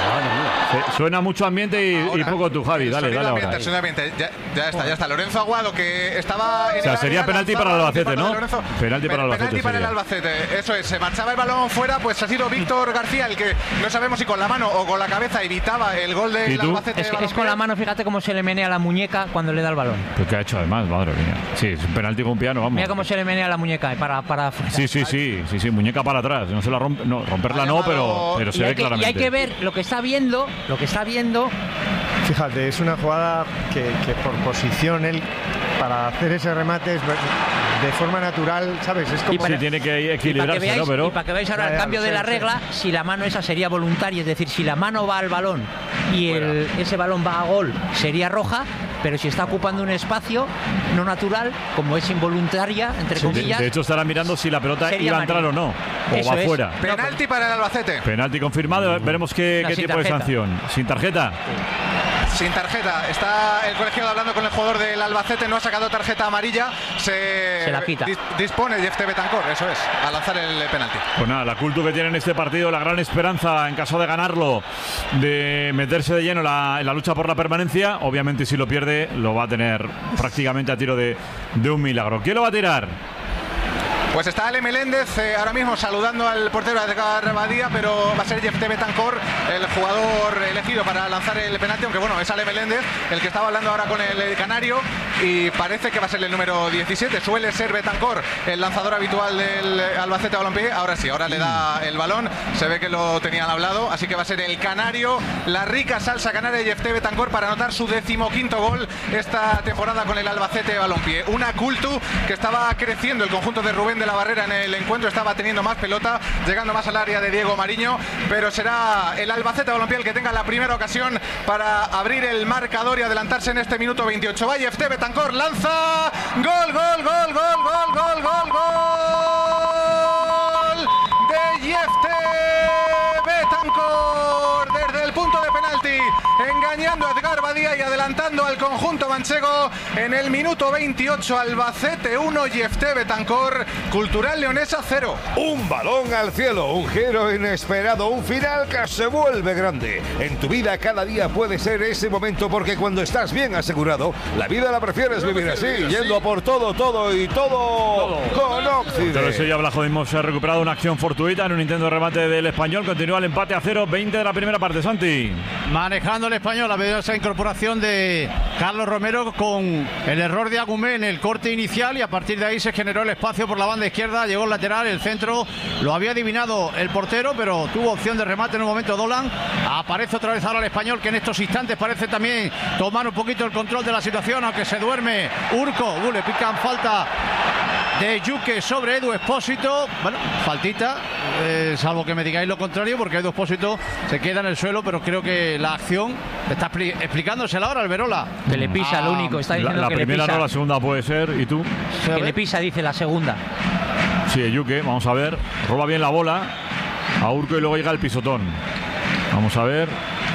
Se- Suena mucho ambiente y, y Ahora, poco tú, Javi. el Dale, sonido dale ahora. ambiente, el sonido ambiente. Ya, ya está, ya está. Lorenzo Aguado, que estaba en O sea, el sería área, penalti lanzaba para el el Albacete, disparo de ¿no? Lorenzo. Penalti para el Pe- penalti Albacete para el sería. Albacete, eso es. Se marchaba el balón fuera, pues ha sido Víctor García el que no sabemos si con la mano o con la cabeza evitaba el gol ¿Y del tú? Albacete. Es, que- es Balompié. con la mano, fíjate cómo se le menea la muñeca cuando le da el balón. Pues ¿qué ha hecho además? Madre mía. Sí, es un penalti con piano, vamos. Mira cómo se le menea la muñeca para, para Sí, sí, sí, sí, sí, muñeca para atrás. No se la rompe, no, romperla Ha no, pero, llamado- pero se y, ve hay que, y claramente. hay que ver lo que está viendo, lo que está viendo. Fíjate, es una jugada que, que por posición él, para hacer ese remate es ver- de forma natural, ¿sabes? Es como... Sí, tiene que Y para que equilibrarse, veáis, ¿no? Pero y para que veáis ahora Ya, el ya, cambio lo de sé, la lo sé. regla, si la mano esa sería voluntaria, es decir, si la mano va al balón y el- ese balón va a gol, sería roja, pero si está ocupando un espacio no natural, como es involuntaria, entre Sí, comillas. de, de hecho, estará mirando si la pelota sería iba a entrar amarilla. o no, o Eso va es. fuera. Penalti para el Albacete. Penalti confirmado, veremos qué, No, qué sin tipo de tarjeta. sanción. ¿Sin tarjeta? Sin tarjeta. Está el colegiado hablando con el jugador del Albacete. No ha sacado tarjeta amarilla. Se, Se la quita. dis- dispone Jeff T. Betancor, eso es, a lanzar el penalti. Pues nada, la cultura que tiene en este partido, la gran esperanza en caso de ganarlo, de meterse de lleno la- en la lucha por la permanencia. Obviamente, si lo pierde, lo va a tener prácticamente a tiro de, de un milagro. ¿Quién lo va a tirar? Pues está Ale Meléndez eh, ahora mismo saludando al portero Edgar Badía, pero va a ser Jeff T. Betancor el jugador elegido para lanzar el penalti, aunque bueno, es Ale Meléndez el que estaba hablando ahora con el canario y parece que va a ser el número diecisiete. Suele ser Betancor el lanzador habitual del Albacete Balompié. Ahora sí, ahora le da el balón, se ve que lo tenían hablado, así que va a ser el canario, la rica salsa canaria de Jeff T. Betancor para anotar su decimoquinto gol esta temporada con el Albacete Balompié. Una cultu que estaba creciendo el conjunto de Rubén de la Barrera en el encuentro, estaba teniendo más pelota, llegando más al área de Diego Mariño, pero será el Albacete Balompié el que tenga la primera ocasión para abrir el marcador y adelantarse en este minuto veintiocho. Va Jeff T. Betancor, lanza, gol, gol, gol, gol, gol, gol, gol, gol de Jeff T. Betancor desde el punto de penalti, engañando a Edgar Badía y adelantando al conjunto manchego en el minuto veintiocho. Albacete uno, Jeff T. Betancor, Cultural Leonesa cero. Un balón al cielo, un giro inesperado, un final que se vuelve grande. En tu vida cada día puede ser ese momento, porque cuando estás bien asegurado, la vida la prefieres vivir así, yendo a por todo, todo y todo, con Occidente. Pero eso ya Blajo mismo se ha recuperado una acción fortuita en un intento de remate del Español. Continúa el empate a cero, veinte de la primera parte, Santi. Manejando el Español, ha habido esa incorporación de Carlos Romero con el error de Agumé en el corte inicial y a partir de ahí se generó el espacio por la banda izquierda, llegó el lateral, el centro lo había adivinado el portero, pero tuvo opción de remate en un momento Dolan. Aparece otra vez ahora el Español, que en estos instantes parece también tomar un poquito el control de la situación, aunque se duerme Urco. Uh, le pican falta de Yuque sobre Edu Expósito. Bueno, faltita, eh, salvo que me digáis lo contrario, porque Edu Expósito se queda en el suelo, pero creo que la acción está expli- explicándosela ahora Alberola. Que le pisa, Ah, lo único, está La, diciendo la que le primera pisa. no, la segunda puede ser. ¿Y tú? Que le pisa, dice la segunda. Sí, Yuque, vamos a ver. Roba bien la bola a Urco y luego llega el pisotón. Vamos a ver.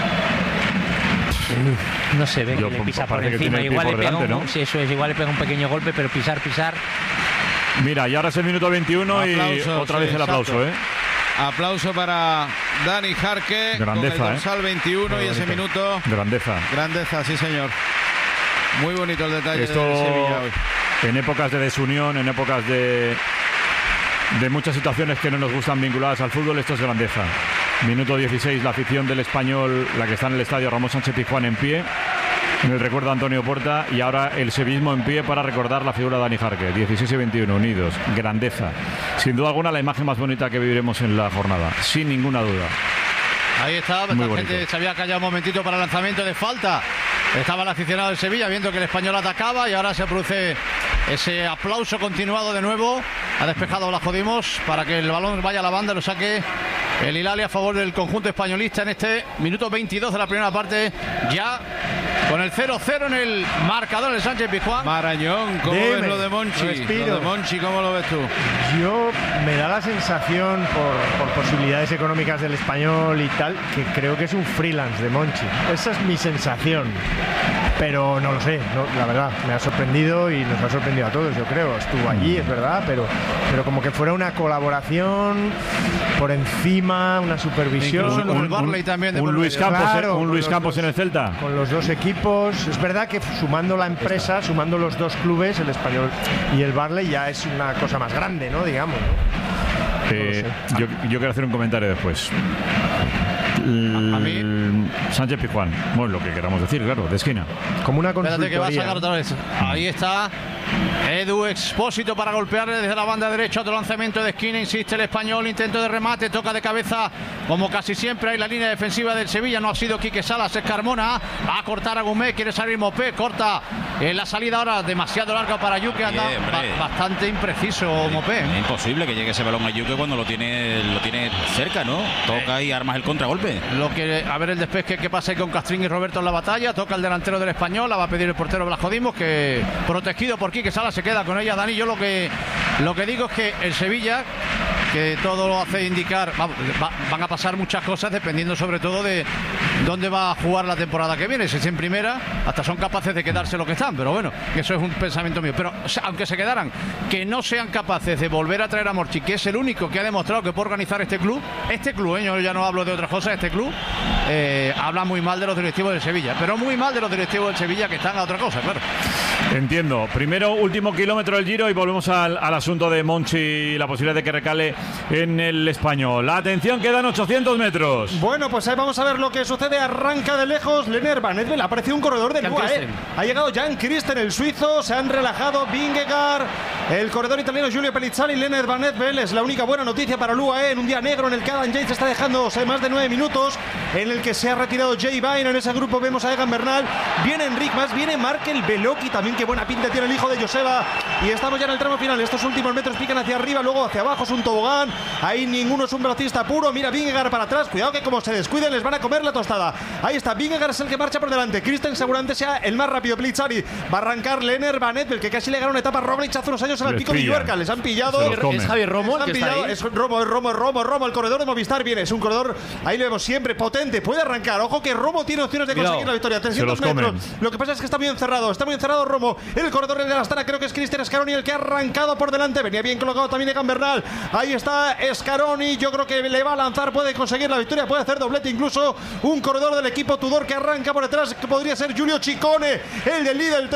No se ve Yo, que le pisa por parece que encima. tiene el pie Igual le por pega delante, un, ¿no? sí, eso es, igual le pega un pequeño golpe, pero pisar, pisar. Mira, y ahora es el minuto veintiuno y Aplauso, otra sí, vez el aplauso, exacto. ¿eh? Aplauso para Dani Jarque Grandeza, con el ¿eh? dorsal veintiuno Muy y ese bonito. minuto. Grandeza. Grandeza, sí señor. Muy bonito el detalle Esto de Sevilla hoy. en épocas de desunión, en épocas de de muchas situaciones que no nos gustan vinculadas al fútbol, esto es grandeza. Minuto dieciséis, la afición del Español, la que está en el estadio Ramón Sánchez Pizjuán en pie, en el recuerdo a Antonio Puerta, y ahora el sevillismo en pie para recordar la figura de Dani Jarque. dieciséis y veintiuno, unidos, grandeza. Sin duda alguna la imagen más bonita que viviremos en la jornada, sin ninguna duda. Ahí está, Muy la bonito. gente se había callado un momentito para el lanzamiento de falta. Estaba el aficionado del Sevilla viendo que el Español atacaba y ahora se produce ese aplauso continuado de nuevo. Ha despejado Blasco Dimos para que el balón vaya a la banda y lo saque el Hilali a favor del conjunto españolista en este minuto veintidós de la primera parte. Ya con el cero cero en el marcador del Sánchez Pizjuán. Marañón, ¿cómo Dime, ves lo de Monchi? respiro. Lo de Monchi, ¿cómo lo ves tú? Yo me da la sensación, por, por posibilidades económicas del Español y tal, que creo que es un freelance de Monchi. Esa es mi sensación. Pero no lo sé, no, la verdad, me ha sorprendido y nos ha sorprendido a todos, yo creo. Estuvo allí, es verdad, pero, pero como que fuera una colaboración por encima, una supervisión. Incluso con el Barley también de un por Luis medio. Campos, Claro, ¿eh? un con Luis los Campos dos- en el Celta. Con los dos equipos, es verdad que sumando la empresa, sumando los dos clubes, el Español y el Barley, ya es una cosa más grande, ¿no? Digamos. ¿no? Eh, No lo yo, yo quiero hacer un comentario después. A mí- El Sánchez Pizjuán, bueno, lo que queramos decir, claro, de esquina. Como una Espérate que va a consultoría. sacar otra vez. Ahí está Edu Expósito para golpearle desde la banda derecha. Otro lanzamiento de esquina, insiste el Español. Intento de remate, toca de cabeza como casi siempre. Hay la línea defensiva del Sevilla. No ha sido Quique Salas, es Carmona. Va a cortar a Gumé, quiere salir Mopé, corta En la salida ahora demasiado larga para Yuque, anda ba bastante impreciso Mopé. Es imposible que llegue ese balón a Yuque cuando lo tiene lo tiene cerca, ¿no? Toca y armas el contragolpe. Lo que, a ver el despeje que pasa ahí con Castrín y Roberto en la batalla. Toca el delantero del Español, la va a pedir el portero Blasco Dimos, que protegido por Quique Sala se queda con ella. Dani, yo lo que, lo que digo es que el Sevilla, que todo lo hace indicar, va, va, van a pasar muchas cosas dependiendo sobre todo de dónde va a jugar la temporada que viene. Si es en primera, hasta son capaces de quedarse lo que están, pero bueno, eso es un pensamiento mío. Pero o sea, aunque se quedaran, que no sean capaces de volver a traer a Morchi, que es el único que ha demostrado que puede organizar este club, este club, ¿eh? Yo ya no hablo de otras cosas, este club eh, habla muy mal de los directivos del Sevilla, pero muy mal de los directivos del Sevilla que están a otra cosa, claro. Entiendo. Primero, último kilómetro del Giro y volvemos al, al asunto de Monchi y la posibilidad de que recale en el Español. La atención, quedan ochocientos metros. Bueno, pues ahí vamos a ver lo que sucede. Arranca de lejos Lener Van Edvel. Ha aparecido un corredor de Lua, ¿eh? Ha llegado Jan Christen, el suizo. Se han relajado Vingegaard, el corredor italiano Giulio Pellizzari. Lener Van Edvel es la única buena noticia para Lua, ¿eh? En un día negro en el que Adam Yates está dejándose más de nueve minutos, en el que se ha retirado Jay Vine. En ese grupo vemos a Egan Bernal. Viene Enric Mas, viene Markel Beloki también. Qué buena pinta tiene el hijo de Joseba. Y estamos ya en el tramo final. Estos últimos metros pican hacia arriba, luego hacia abajo. Es un tobogán. Ahí ninguno es un velocista puro. Mira Vingegaard para atrás. Cuidado que como se descuiden les van a comer la tostada. Ahí está. Vingegaard es el que marcha por delante. Christen seguramente sea el más rápido. Pellizzari va a arrancar. Lener Van Edvel, que casi le ganó una etapa a Roglic hace unos años en el pico de Illuerca. Les han pillado. Es Javier Romo. Han pillado. Es Romo, es Romo, es Romo, es Romo. El corredor de Movistar viene. Es un corredor, ahí lo vemos siempre, potente. Puede arrancar. Ojo que Romo tiene opciones de conseguir Cuidado. la victoria. trescientos metros. Lo que pasa es que está muy encerrado. Está muy encerrado Romo. El corredor de la Astana, creo que es Cristian Scaroni el que ha arrancado por delante. Venía bien colocado también Egan Bernal. Ahí está Scaroni. Yo creo que le va a lanzar. Puede conseguir la victoria. Puede hacer doblete incluso. Un corredor del equipo Tudor que arranca por detrás. Que podría ser Giulio Ciccone, el del Lidl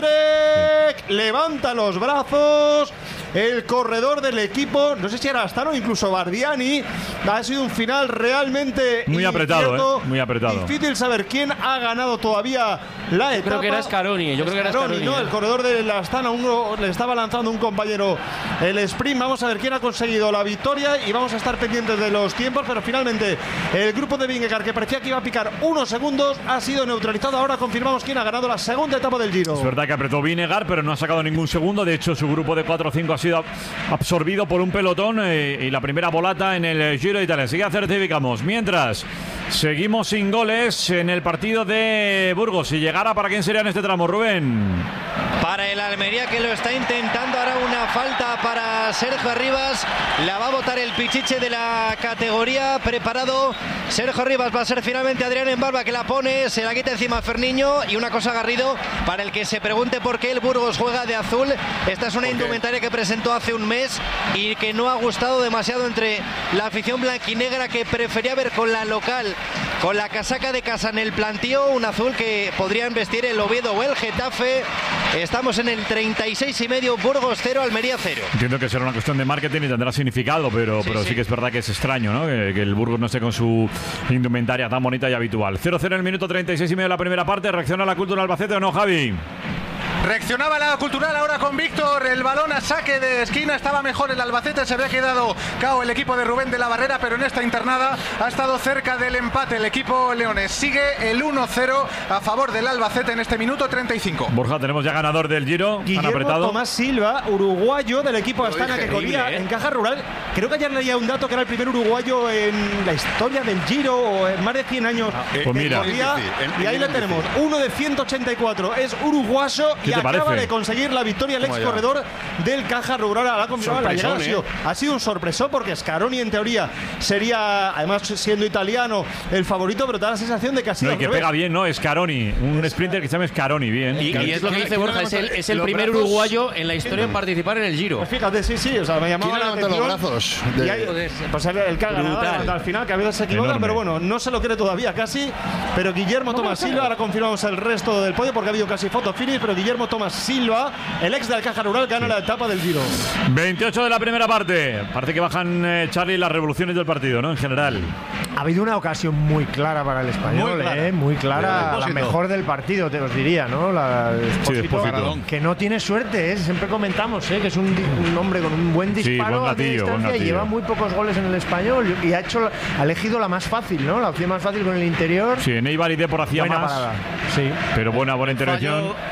Trek. Levanta los brazos. El corredor del equipo, no sé si era Astana o incluso Bardiani. Ha sido un final realmente muy apretado, ¿eh? Muy apretado. Difícil saber quién ha ganado todavía la etapa. Creo que era Scaroni, yo creo que era Scaroni, ¿no? ¿eh? El corredor de la Astana, uno le estaba lanzando un compañero el sprint. Vamos a ver quién ha conseguido la victoria y vamos a estar pendientes de los tiempos, pero finalmente el grupo de Vingegaard, que parecía que iba a picar unos segundos, ha sido neutralizado. Ahora confirmamos quién ha ganado la segunda etapa del Giro. Es verdad que apretó Vingegaard, pero no ha sacado ningún segundo. De hecho, su grupo de cuatro o cinco ha sido absorbido por un pelotón eh, y la primera volata en el Giro de Italia. Sigue certificamos. Mientras, seguimos sin goles en el partido de Burgos. Si llegara, ¿para quién sería en este tramo, Rubén? Para el Almería, que lo está intentando. Ahora una falta para Sergio Arribas. La va a botar el pichiche de la categoría. Preparado Sergio Arribas. Va a ser finalmente Adrián Embarba que la pone. Se la quita encima Ferniño. Y una cosa, Garrido, para el que se pregunte por qué el Burgos juega de azul. Esta es una indumentaria que presentó hace un mes y que no ha gustado demasiado entre la afición blanquinegra, que prefería ver con la local, con la casaca de casa en el plantío, un azul que podrían vestir el Oviedo o el Getafe. Estamos en el treinta y seis y medio, Burgos cero, Almería cero. Entiendo que será una cuestión de marketing y tendrá significado, pero sí, pero sí, sí que es verdad que es extraño, ¿no? Que, que el Burgos no esté con su indumentaria tan bonita y habitual. cero cero en el minuto treinta y seis y medio de la primera parte. ¿Reacciona la Cultural Albacete o no, Javi? Reaccionaba la Cultural ahora con Víctor, el balón a saque de esquina, estaba mejor el Albacete, se había quedado cao el equipo de Rubén de la Barrera, pero en esta internada ha estado cerca del empate el equipo leones. Sigue el uno cero a favor del Albacete en este minuto treinta y cinco. Borja, tenemos ya ganador del Giro. Guillermo han apretado. Tomás Silva, uruguayo del equipo Astana, que corría ¿eh? en Caja Rural. Creo que ayer leía un dato que era el primer uruguayo en la historia del Giro, o en más de cien años. Eh, pues mira. Corría, y ahí le tenemos, uno de ciento ochenta y cuatro, es uruguayo y acaba parece? de conseguir la victoria el ex corredor del Caja Rural. La, la llegada ha sido, ha sido un sorpresón, porque Scaroni en teoría sería, además siendo italiano, el favorito, pero da la sensación de que ha sido no, y que pega bien, ¿no? Scaroni, un sprinter que se llama Scaroni, bien. Y, y es lo que dice Borja, es el, es el primer brazos, uruguayo en la historia en participar en el Giro. Pues fíjate, sí, sí, o sea, me llamaba la atención. Los brazos de... y hay, pues el que ha ganado al final, que a veces se equivoca, pero bueno, no se lo cree todavía casi. Pero Guillermo Tomás Silva, ahora confirmamos el resto del podio porque ha habido casi foto finish, pero Guillermo Tomás Silva, el ex del Caja Rural, gana sí. la etapa del Giro. veintiocho de la primera parte. Parece que bajan, eh, Charlie, las revoluciones del partido, ¿no? En general. Ha habido una ocasión muy clara para el Español, muy clara, eh, muy clara la mejor del partido, te os diría, ¿no? La, sí, Espósito, que no tiene suerte, ¿eh? Siempre comentamos, ¿eh? Que es un, un hombre con un buen disparo, sí, buen gatillo, a distancia, buen gatillo. Y lleva muy pocos goles en el Español y ha hecho, ha elegido la más fácil, ¿no? La opción más fácil con el interior. Sí, en Eibar y Depor hacía buena más. Parada. Sí. Pero buena, buena intervención. Fallo,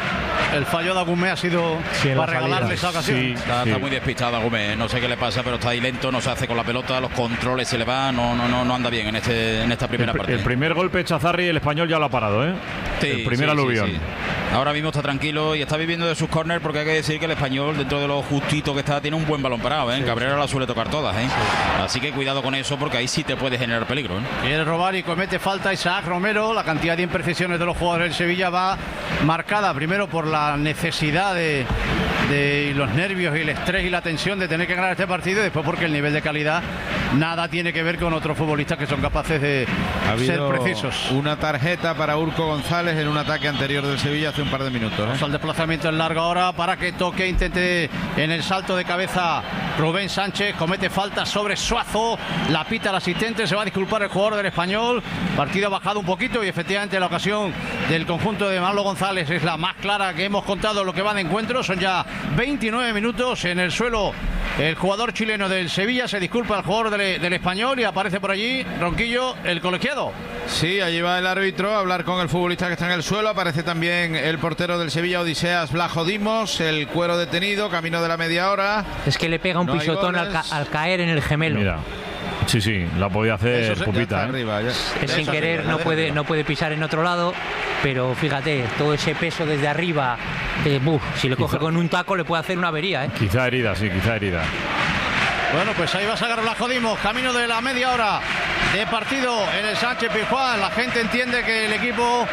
el fallo de Agumé ha sido Sí, en la para regalarle salida. esa ocasión. Sí, Está, sí. está muy despistado Agumé, no sé qué le pasa, pero está ahí lento, no se hace con la pelota, los controles se le van, no, no, no, no anda bien en este en esta primera El, parte. el primer golpe Chazarri, el español ya lo ha parado, ¿eh? Sí, el primer sí, sí, aluvión. sí. Ahora mismo está tranquilo y está viviendo de sus córner, porque hay que decir que el español, dentro de lo justito que está, tiene un buen balón parado, ¿eh? Cabrera la suele tocar todas, ¿eh? Así que cuidado con eso, porque ahí sí te puede generar peligro, ¿eh? Quiere robar y comete falta Isaac Romero. La cantidad de imprecisiones de los jugadores del Sevilla va marcada primero por la necesidad de, de los nervios y el estrés y la tensión de tener que ganar este partido, y después porque el nivel de calidad nada tiene que ver con otros futbolistas que son capaces de Ha ser habido precisos. una tarjeta para Urco González en un ataque anterior del Sevilla hace un par de minutos. ¿eh? El desplazamiento en largo ahora para que toque, intente en el salto de cabeza Rubén Sánchez, comete falta sobre Suazo, la pita el asistente, se va a disculpar el jugador del Español. Partido ha bajado un poquito y efectivamente la ocasión del conjunto de Manolo González es la más clara que hemos contado lo que va de encuentro. Son ya veintinueve minutos en el suelo. El jugador chileno del Sevilla se disculpa al jugador del, del Español y aparece por allí Ronquillo, el colegiado. Sí, allí va el árbitro a hablar con el futbolista que está en el suelo. Aparece también el portero del Sevilla, Odiseas Blajo Dimos, el cuero detenido, camino de la media hora. Es que le pega un No hay pisotón al, goles. ca- al caer en el gemelo. Mira. Sí, sí, la podía hacer Eso se- ya Pupita, está ¿eh? arriba, ya- Es ya sin está querer, arriba, no ya puede, arriba. no puede pisar en otro lado, pero fíjate, todo ese peso desde arriba, eh, buf, si le coge con un taco le puede hacer una avería, ¿eh? Quizá herida, sí, quizá herida. Bueno, pues ahí va a sacar Blajo Dimos, camino de la media hora de partido en el Sánchez Pizjuán. La gente entiende que el equipo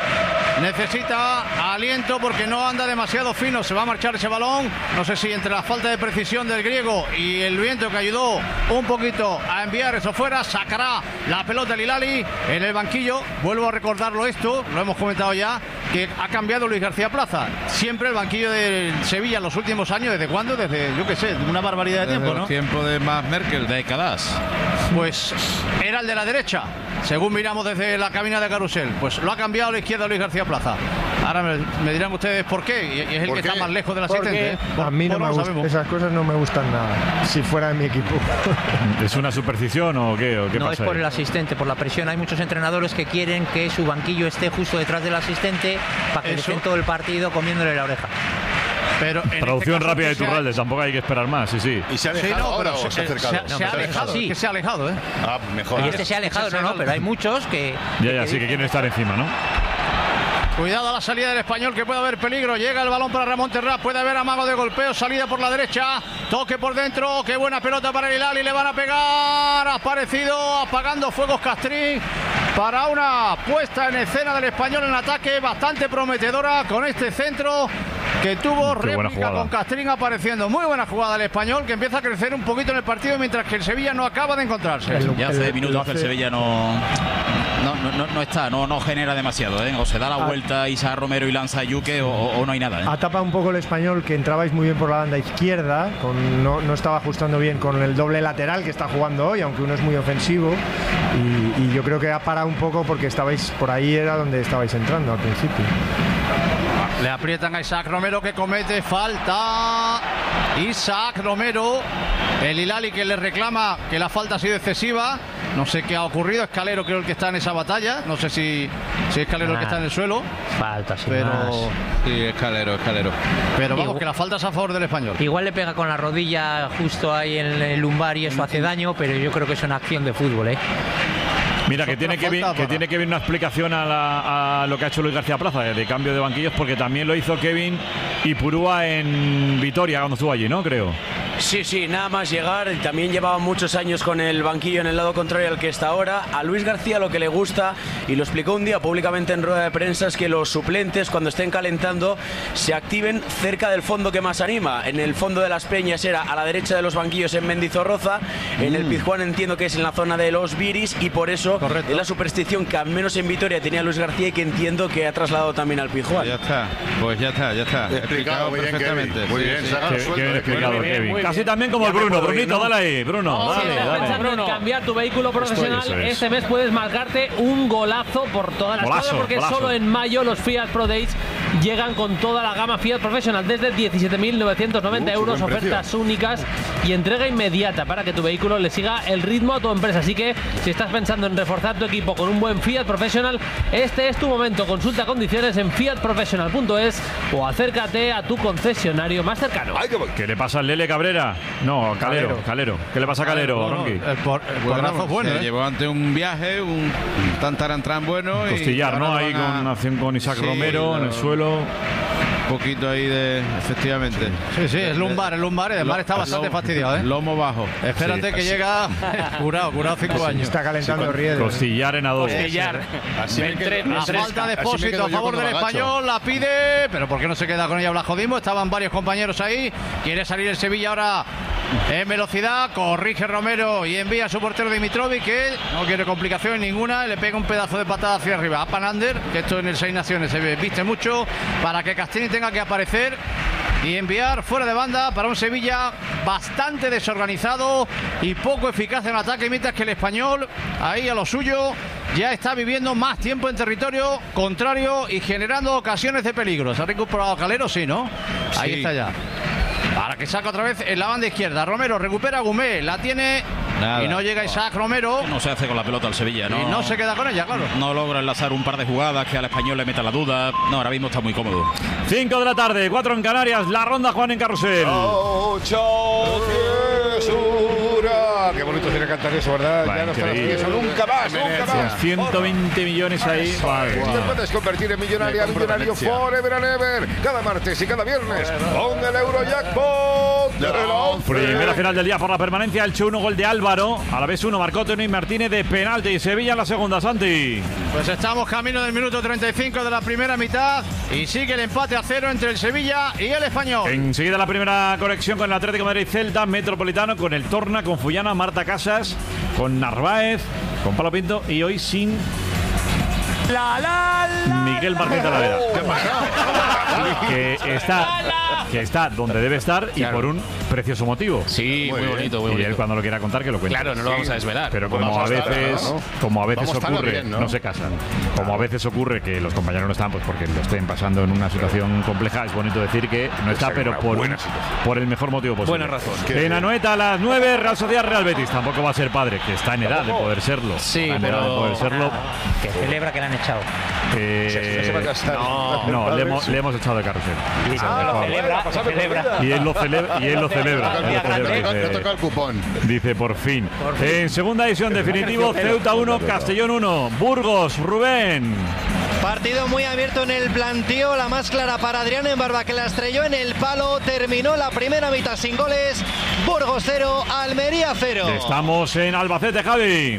necesita aliento porque no anda demasiado fino. Se va a marchar ese balón. No sé si entre la falta de precisión del griego y el viento que ayudó un poquito a enviar eso fuera, sacará la pelota el Hilali en el banquillo. Vuelvo a recordarlo esto, lo hemos comentado ya, que ha cambiado Luis García Plaza. Siempre el banquillo del Sevilla en los últimos años, ¿desde cuándo? Desde, yo qué sé, una barbaridad de Desde tiempo, los ¿no? tiempos de más Merkel. Décadas. Pues era el de la derecha, según miramos desde la cabina de Carusel. Pues lo ha cambiado a la izquierda Luis García Plaza. Ahora me, me dirán ustedes por qué, y y es el ¿Por que qué? está más lejos del Porque asistente. ¿eh? a mí no Pues me lo gustan, sabemos. esas cosas no me gustan nada, si fuera de mi equipo. ¿Es una superstición o qué? ¿O qué No es pasa por ahí? el asistente, por la presión. Hay muchos entrenadores que quieren que su banquillo esté justo detrás del asistente para que le Eso. estén todo el partido comiéndole la oreja. Pero en Traducción este caso rápida de que se ha- Turralde, tampoco hay que esperar más, sí, sí. ¿Y se ha Sí, alejado no, ahora pero o se ha se, acercado? se ha- se ha pero alejado, sí. es que se ha alejado, ¿eh? Ah, mejor. Y este se ha alejado, no, no, pero hay muchos que... Ya, ya, sí, que quieren estar encima, ¿no? Cuidado a la salida del Español, que puede haber peligro. Llega el balón para Ramón Terrá, puede haber amago de golpeo, salida por la derecha, toque por dentro, qué buena pelota para el Hilal y le van a pegar. Ha aparecido apagando fuegos Castrín para una puesta en escena del Español en ataque bastante prometedora con este centro que tuvo Qué buena réplica jugada. con Castrín apareciendo. Muy buena jugada del Español, que empieza a crecer un poquito en el partido mientras que el Sevilla no acaba de encontrarse. El- Ya hace el- minutos lo que el hace- Sevilla no, no, no, no- no está, no, no genera demasiado, ¿eh? O se da la Ah. vuelta Isaac Romero y lanza a Yuque o, o- o no hay nada, ¿eh? Atapa un poco el Español, que entrabais muy bien por la banda izquierda, con, no, no estaba ajustando bien con el doble lateral que está jugando hoy, aunque uno es muy ofensivo. Y, y yo creo que ha parado un poco porque estabais por ahí, era donde estabais entrando al principio. Le aprietan a Isaac Romero, que comete falta. Isaac Romero, el Hilali, que le reclama que la falta ha sido excesiva. No sé qué ha ocurrido. Escalero creo el que está en esa batalla. No sé si, si Escalero el que está en el suelo. Falta, sin Pero, más. Sí, Escalero, Escalero. pero vamos, Igual- que la falta es a favor del Español. Igual le pega con la rodilla justo ahí en el lumbar y eso hace daño, pero yo creo que es una acción de fútbol, ¿eh? Mira, que tiene que, vi- falta que para- tiene que ver una explicación a, la- a lo que ha hecho Luis García Plaza de, de cambio de banquillos, porque también lo hizo Kevin Ipurúa en Vitoria cuando estuvo allí, ¿no? Creo. Sí, sí, nada más llegar, y también llevaba muchos años con el banquillo en el lado contrario al que está ahora. A Luis García lo que le gusta, y lo explicó un día públicamente en rueda de prensa, es que los suplentes cuando estén calentando se activen cerca del fondo que más anima. En el fondo de las Peñas era a la derecha de los banquillos en Mendizorroza, en el Pizjuán entiendo que es en la zona de los Viris, y por eso Correcto. es la superstición que al menos en Vitoria tenía Luis García y que entiendo que ha trasladado también al Pizjuán. Ya está, pues ya está, ya está. Explicado muy bien, perfectamente. Kevin. Muy Sí, bien, sí. se ha Qué, resuelto, qué bien eh, explicado, muy bien, Kevin. muy Casi bien. también como Ya el me Bruno. puedo ir, Brunito, ¿no? dale ahí, Bruno. Si dale, estás dale. pensando en cambiar tu vehículo profesional, Eso es. este mes puedes marcarte un golazo por todas las Golazo, cosas, porque golazo. solo en mayo los Fiat Pro Days llegan con toda la gama Fiat Professional desde diecisiete mil novecientos noventa Mucho euros, buen ofertas precio. únicas y entrega inmediata para que tu vehículo le siga el ritmo a tu empresa. Así que si estás pensando en reforzar tu equipo con un buen Fiat Professional, este es tu momento. Consulta condiciones en fiat professional punto es o acércate a tu concesionario más cercano. ¿Qué le pasa al Lele Cabrera? No, Calero, Calero. Calero. ¿Qué le pasa a Calero, Bueno, Ronqui? el por- el porrazo es bueno, Se ¿eh? llevó ante un viaje, un tantarantran bueno. Costillar, y ¿no? ahora Ahí van a- con acción con Isaac Sí, Romero en el lo- suelo. Un poquito ahí de. Efectivamente. Sí, sí, es lumbar, el lumbar. El lumbar está bastante fastidiado, ¿eh? Lomo bajo. Espérate que llega curado, curado cinco años. Está calentando Rieder. Costillar en adobo. Costillar. Así me quedo- La así me- falta de así me Expósito quedo a yo favor cuando del me agacho. español, la pide, pero ¿por qué no se queda con ella Blascodimo? Estaban varios compañeros ahí, quiere salir el Sevilla ahora en velocidad, corrige Romero y envía a su portero Dimitrovic, que no quiere complicación ninguna, le pega un pedazo de patada hacia arriba a Panander, que esto en el Seis Naciones se viste mucho, para que Castini tenga que aparecer y enviar fuera de banda para un Sevilla bastante desorganizado y poco eficaz en ataque, mientras que el español, ahí a lo suyo, ya está viviendo más tiempo en territorio contrario y generando ocasiones de peligro. Se ha recuperado Calero, sí, ¿no? Ahí Sí. está ya. Para que saca otra vez en la banda izquierda. Romero recupera a Gumé, la tiene Nada. y no llega Isaac Romero. No se hace con la pelota al Sevilla, ¿no? Y no se queda con ella, claro. No logra enlazar un par de jugadas que al español le meta la duda. No, ahora mismo está muy cómodo. cinco de la tarde, cuatro en Canarias. La ronda Juan en Carrusel. ¡Chao, Jesura! Qué bonito tiene que cantar eso, ¿verdad? Va, Ya no está increíble. eso, nunca más, nunca más. ciento veinte millones ahí. Madre Te mía. puedes convertir en millonaria, millonario forever and ever. Cada martes y cada viernes con el Eurojackpot de la once. Primera final del día por la permanencia. El Che uno, gol de Álvaro. A la vez uno, marcó Tony Martínez de penalti. Y Sevilla en la segunda, Santi. Pues estamos camino del minuto treinta y cinco de la primera mitad y sigue el empate a cero entre el Sevilla y el Español. Enseguida la primera conexión con el Atlético de Madrid, Celta, Metropolitano, con el Torna, con Fullana, Marta Casas, con Narváez, con Palo Pinto y hoy sin La, la, la, Miguel Martín Talavera. Que está, que está donde debe estar y por un precioso motivo. Sí, muy, muy bonito, muy Y bonito. él cuando lo quiera contar que lo cuente. Claro, no lo vamos a desvelar. Pero Vamos como a a estar, veces, ¿no? como a veces Vamos a estar ocurre, bien, ¿no? ¿no? se casan. Como a veces ocurre que los compañeros no están, pues porque lo estén pasando en una situación compleja, es bonito decir que no está, sea pero una por, buena un- situación. por el mejor motivo posible. Buena razón. En Anoeta a las nueve, Real Sociedad, Real Betis. Tampoco va a ser padre, que está en edad de poder serlo. Sí, Está en pero- edad de poder serlo. Que celebra que le han echado. Eh, Se va a casar. no, no, le hemos, le hemos echado de carrusel. Y lo celebra, lo celebra. Y él lo celebra. Y él lo celebra. No Él lo celebra, toca- no dice- toca el cupón. Dice por fin. En segunda edición definitivo, Ceuta uno, Castellón uno. Burgos, Rubén. Partido muy abierto en el plantío, la más clara para Adrián Embarba, que la estrelló en el palo, terminó la primera mitad sin goles. Burgos cero, Almería cero. Estamos en Albacete, Javi.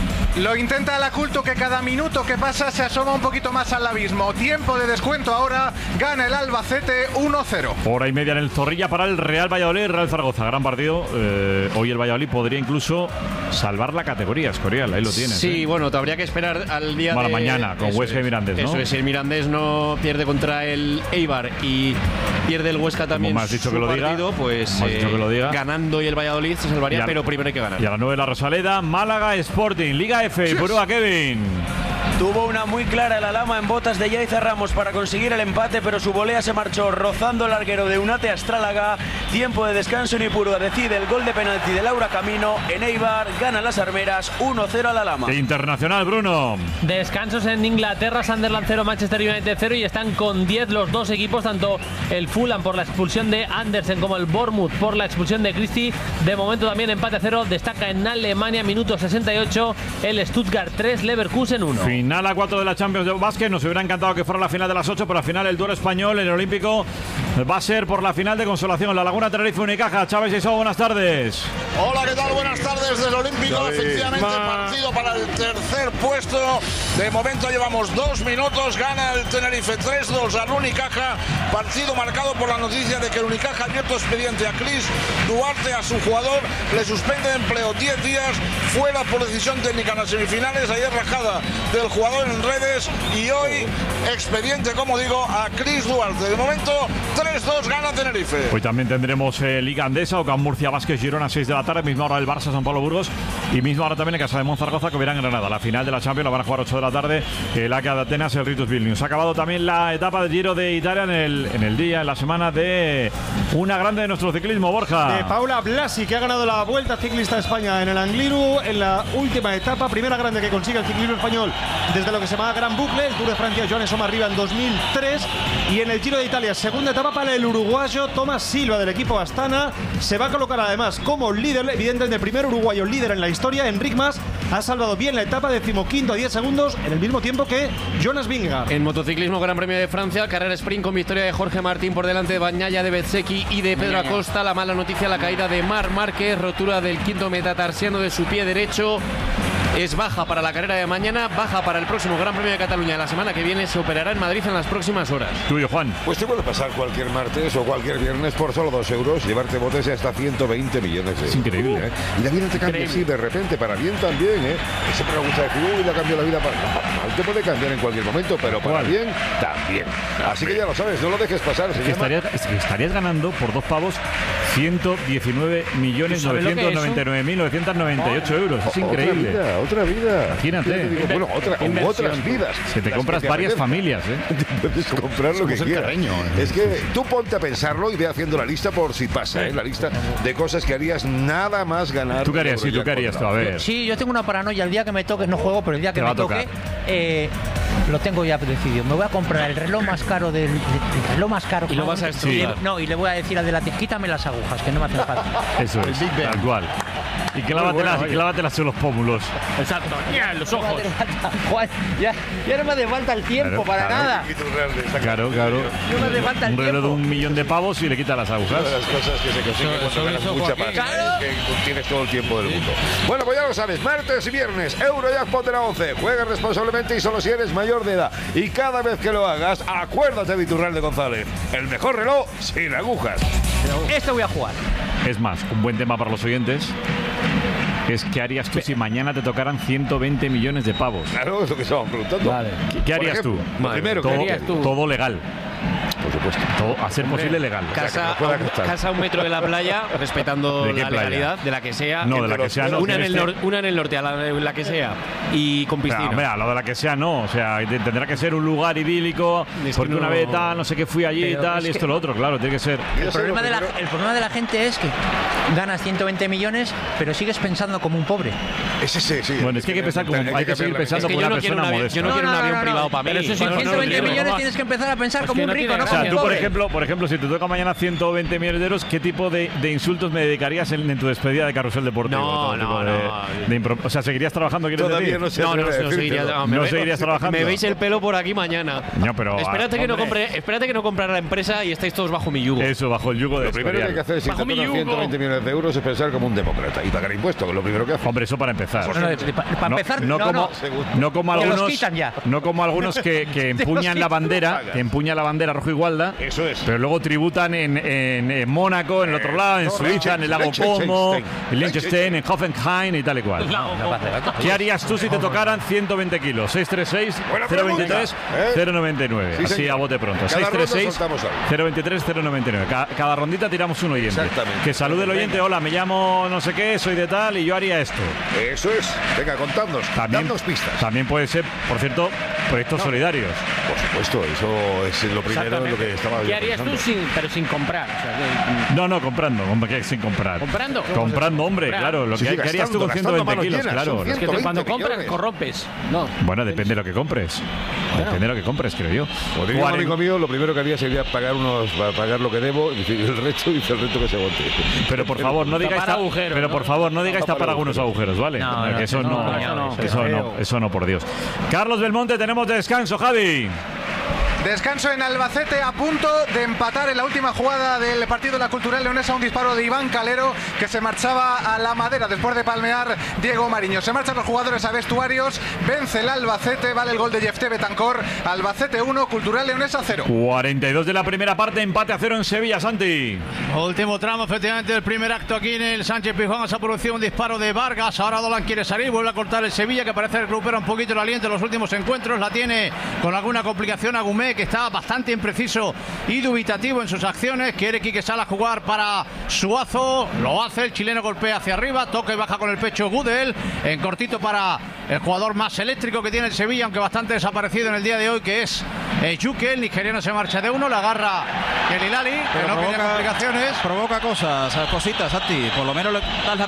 Lo intenta la Culto, que cada minuto que pasa se asoma un poquito más al abismo. Tiempo de descuento ahora, gana el Albacete uno cero. Hora y media en el Zorrilla para el Real Valladolid, Real Zaragoza. Gran partido. Eh, hoy el Valladolid podría incluso salvar la categoría, Escorial. Ahí lo tienes. Sí, ¿eh? bueno, te habría que esperar al día Bueno, de... mañana, con Eso Huesca y es. Mirandés, ¿no? Eso es, si el Mirandés no pierde contra el Eibar y pierde el Huesca también me has dicho su que lo diga, partido, pues como has dicho eh, que lo diga. ganando y el Valladolid se salvaría, Y a- pero primero hay que ganar. Y a las nueve la Rosaleda, Málaga Sporting, Liga F, Burúa Kevin. Tuvo una muy clara la Lama en botas de Yaiza Ramos para conseguir el empate, pero su volea se marchó rozando el larguero de Unate Astrálaga. Tiempo de descanso en Ipurúa decide el gol de penalti de Laura Camino. En Eibar gana las Armeras uno cero a la Lama. Internacional, Bruno. Descansos en Inglaterra, Sunderland cero, Manchester United cero y están con diez los dos equipos, tanto el Fulham por la expulsión de Andersen como el Bournemouth por la expulsión de Christie. De momento también empate a cero, destaca en Alemania, minuto sesenta y ocho, el Stuttgart tres, Leverkusen uno. Final a cuatro de la Champions de básquet. Nos hubiera encantado que fuera la final de las ocho, pero al final el duelo español en el Olímpico va a ser por la final de consolación. La Laguna Tenerife Unicaja. Chávez y So, buenas tardes. Hola, ¿qué tal? Buenas tardes desde el Olímpico. David. Efectivamente, Ma- partido para el tercer puesto. De momento llevamos dos minutos. Gana el Tenerife tres dos al Unicaja. Partido marcado por la noticia de que el Unicaja ha abierto expediente a Cris Duarte, a su jugador. Le suspende de empleo diez días. Fuera por decisión técnica en las semifinales. Ayer rajada del jugador en redes. Y hoy expediente, como digo, a Cris Duarte. De momento, tres dos gana Tenerife. Hoy también tendremos eh, Liga Andesa, Ocam Murcia, Vázquez, Girona, seis de la tarde. Misma hora el Barça, San Pablo, Burgos. Y misma hora también en Casa de Monzaragoza, que verán en Granada. La final de de la Champions, la van a jugar ocho de la tarde, el A K de Atenas, el Ritus Vilnius. Ha acabado también la etapa del Giro de Italia en el, en el día, en la semana de una grande de nuestro ciclismo, Borja. De Paula Blasi, que ha ganado la Vuelta Ciclista a España en el Angliru en la última etapa, primera grande que consigue el ciclismo español desde lo que se llama Gran Bucle, el Tour de Francia, Joan Soma arriba en dos mil tres, y en el Giro de Italia, segunda etapa para el uruguayo Tomás Silva del equipo Astana. Se va a colocar además como líder, evidentemente el primer uruguayo líder en la historia. Enric Mas ha salvado bien la etapa, decimoquinto a diez segundos, en el mismo tiempo que Jonas Vingegaard. En motociclismo, Gran Premio de Francia, carrera sprint con victoria de Jorge Martín por delante de Bagnaia, de Bezzecchi y de Pedro Acosta. La mala noticia, la caída de Marc Márquez, rotura del quinto metatarsiano de su pie derecho. Es baja para la carrera de mañana, baja para el próximo Gran Premio de Cataluña de la semana que viene. Se operará en Madrid en las próximas horas. Tuyo, Juan. Pues te puede pasar cualquier martes o cualquier viernes por solo dos euros, llevarte botes de hasta ciento veinte millones de euros. Es increíble, ¿eh? Y la vida te cambia así de repente, para bien también, ¿eh? Siempre me gusta decir, uy, la cambió la vida para mal. Te puede cambiar en cualquier momento, pero para bien también. Así que ya lo sabes, no lo dejes pasar. Se que llama... estarías, es que estarías ganando por dos pavos ciento diecinueve millones novecientos noventa y nueve mil novecientos noventa y ocho euros. Es increíble. Otra vida, otra vida. Imagínate. Digo, bueno, otra, u otras vidas. Que te compras que te varias apetezca. familias, ¿eh? Te puedes comprar lo que quieras. Carreño, ¿eh? Es que tú ponte a pensarlo y ve haciendo la lista por si pasa, ¿eh? La lista de cosas que harías nada más ganar. ¿Tú qué harías? Sí, ¿tú qué harías tú? A ver. Sí, yo tengo una paranoia. El día que me toque, no juego, pero el día que Te va me a tocar. toque, eh, lo tengo ya decidido. Me voy a comprar el reloj más caro del el reloj más caro. Y lo vas a estudiar. Y, no, y le voy a decir al de la tienda, quítame las agujas, que no me hacen falta. Eso es, tal cual. Y clávatelas, y clávatelas en los pómulos. Exacto. Ya, en los ojos. Juan, ya, ya no me hace falta el tiempo Claro, para claro. nada. Claro, claro. No me hace falta el Un reloj de tiempo. un millón de pavos y le quita las agujas. Una de las cosas que se consigue Eso- cuando eso ganas hizo mucha Joaquín. pasta, Claro. es que tú tienes todo el tiempo del mundo. Bueno, pues ya lo sabes, martes y viernes, Eurojackpot de la once. Juega responsablemente y solo si eres mayor de edad. Y cada vez que lo hagas, acuérdate de Iturralde González. El mejor reloj sin agujas. Este voy a jugar. Es más, un buen tema para los oyentes es ¿qué harías tú si mañana te tocaran ciento veinte millones de pavos? Claro, es lo que estaban preguntando. Vale. ¿Qué, qué Por harías ejemplo, tú? lo primero, ¿qué todo, harías tú? todo legal. Por supuesto. Todo, a ser posible legal. Casa, pueda a un, gastar. casa a un metro de la playa, respetando ¿De qué la playa? legalidad, de la que sea. No, de entre la que los- sea no, Una en, que el esté- nor- una en el norte, a la, la que sea. Y con O sea, piscina. hombre, a lo de la que sea no, o sea, te- tendrá que ser un lugar idílico, Es que porque no- una vez tal, no sé qué fui allí y Pero tal, es y esto que- lo otro, claro, tiene que ser. El problema, de la, el problema de la gente es que ganas ciento veinte millones, pero sigues pensando como un pobre. Es ese, sí. Bueno, es que hay que pensar como- hay que seguir pensando Es que como yo una no quiero un persona avión, modesta. yo no quiero un avión privado para mí. Pero eso sí, Con no, no, ciento veinte no, no, millones no, tienes que empezar a pensar Es como que un no rico, tiene no O como sea, un tú, por pobre. ejemplo, por ejemplo, si te toca mañana ciento veinte millones de euros, ¿qué tipo de, de insultos me dedicarías en, en tu despedida de carrusel deportivo? No, Todo no, tipo no. de- de impro- o sea, ¿seguirías trabajando? ¿Quieres Todavía decir? no sé. No, no, no, atrever a seguiría, decírtelo. no, me No ve- seguirías trabajando. Me veis el pelo por aquí mañana. No, pero, espérate ah, que no hombre. compre, espérate que no comprara la empresa y estáis todos bajo mi yugo. Eso, bajo el yugo de Lo primero que hay que hacer si te Bajo mi tocan yugo. ciento veinte millones de euros es pensar como un demócrata y pagar impuestos, que es lo primero que hace. Hombre, eso para empezar. No, no, de- de- para empezar, no, no, como, no. no como Que los algunos, quitan ya. no como algunos que, que empuñan la bandera, que empuñan la bandera rojo y gualda, Eso es. pero luego tributan en, en, en Mónaco, en el otro lado, en no, Suiza, en el lago Liechtenstein. Como, en Liechtenstein, en Hoffenheim y tal y cual. ¿Qué harías tú si te tocaran ciento veinte kilos? seis tres seis, Buena cero pregunta, veintitrés, ¿eh? cero noventa y nueve. Sí, Así señor. a bote pronto. Cada seis tres ronda seis, soltamos algo. cero veintitrés, cero noventa y nueve. Cada, cada rondita tiramos un oyente. Exactamente. Que salude el oyente. Hola, me llamo no sé qué, soy de tal y yo haría esto. Eso es. Venga, contadnos. También, Dadnos pistas. también puede ser, por cierto, proyectos solidarios. Por supuesto, eso es lo primero en lo que estaba ¿Qué yo harías tú pensando. sin, pero sin comprar? O sea, No, no, comprando, hombre, que sin comprar. ¿Comprando? Comprando, hombre, Comprar. claro. Lo Sí, que, sí, ¿qué harías tú con gastando, ciento veinte gastando kilos? manos Claro. llenas, que son te- ciento cuando veinte compras, millones. corrompes. No. Bueno, depende de lo que compres. Depende de lo que compres, creo yo. Como diría un Cuaren- amigo mío, lo primero que haría sería pagar unos, pagar lo que debo y el resto dice el resto que se aguante. Pero por favor, no digáis Tapar ta- agujeros, pero ¿no? por favor, no digáis Tapar tapar algunos agujeros, ¿vale? No, Que no, eso no, no, no, eso no, no, qué eso feo. no, eso no, por Dios. Carlos Belmonte, tenemos descanso, Javi. Descanso en Albacete, a punto de empatar en la última jugada del partido de la Cultural Leonesa, un disparo de Iván Calero que se marchaba a la madera después de palmear Diego Mariño. Se marchan los jugadores a vestuarios, vence el Albacete, vale el gol de Jefté Betancor. Albacete uno, Cultural Leonesa cero. cuarenta y dos de la primera parte, empate a cero en Sevilla, Santi. Último tramo, efectivamente, del primer acto aquí en el Sánchez Pizjuán. Se ha producido un disparo de Vargas. Ahora Dolan quiere salir, vuelve a cortar el Sevilla, que parece recupera un poquito el aliento en los últimos encuentros. La tiene con alguna complicación Agumé. Sané, que está bastante impreciso y dubitativo en sus acciones. Quiere Quique Sala jugar para Suazo, lo hace, el chileno golpea hacia arriba, toca y baja con el pecho Gudel, en cortito para el jugador más eléctrico que tiene el Sevilla, aunque bastante desaparecido en el día de hoy, que es eh, Yuke. El nigeriano se marcha de uno, le agarra el Hilali, que no tiene complicaciones. Provoca cosas, cositas, Santi, por lo menos le das la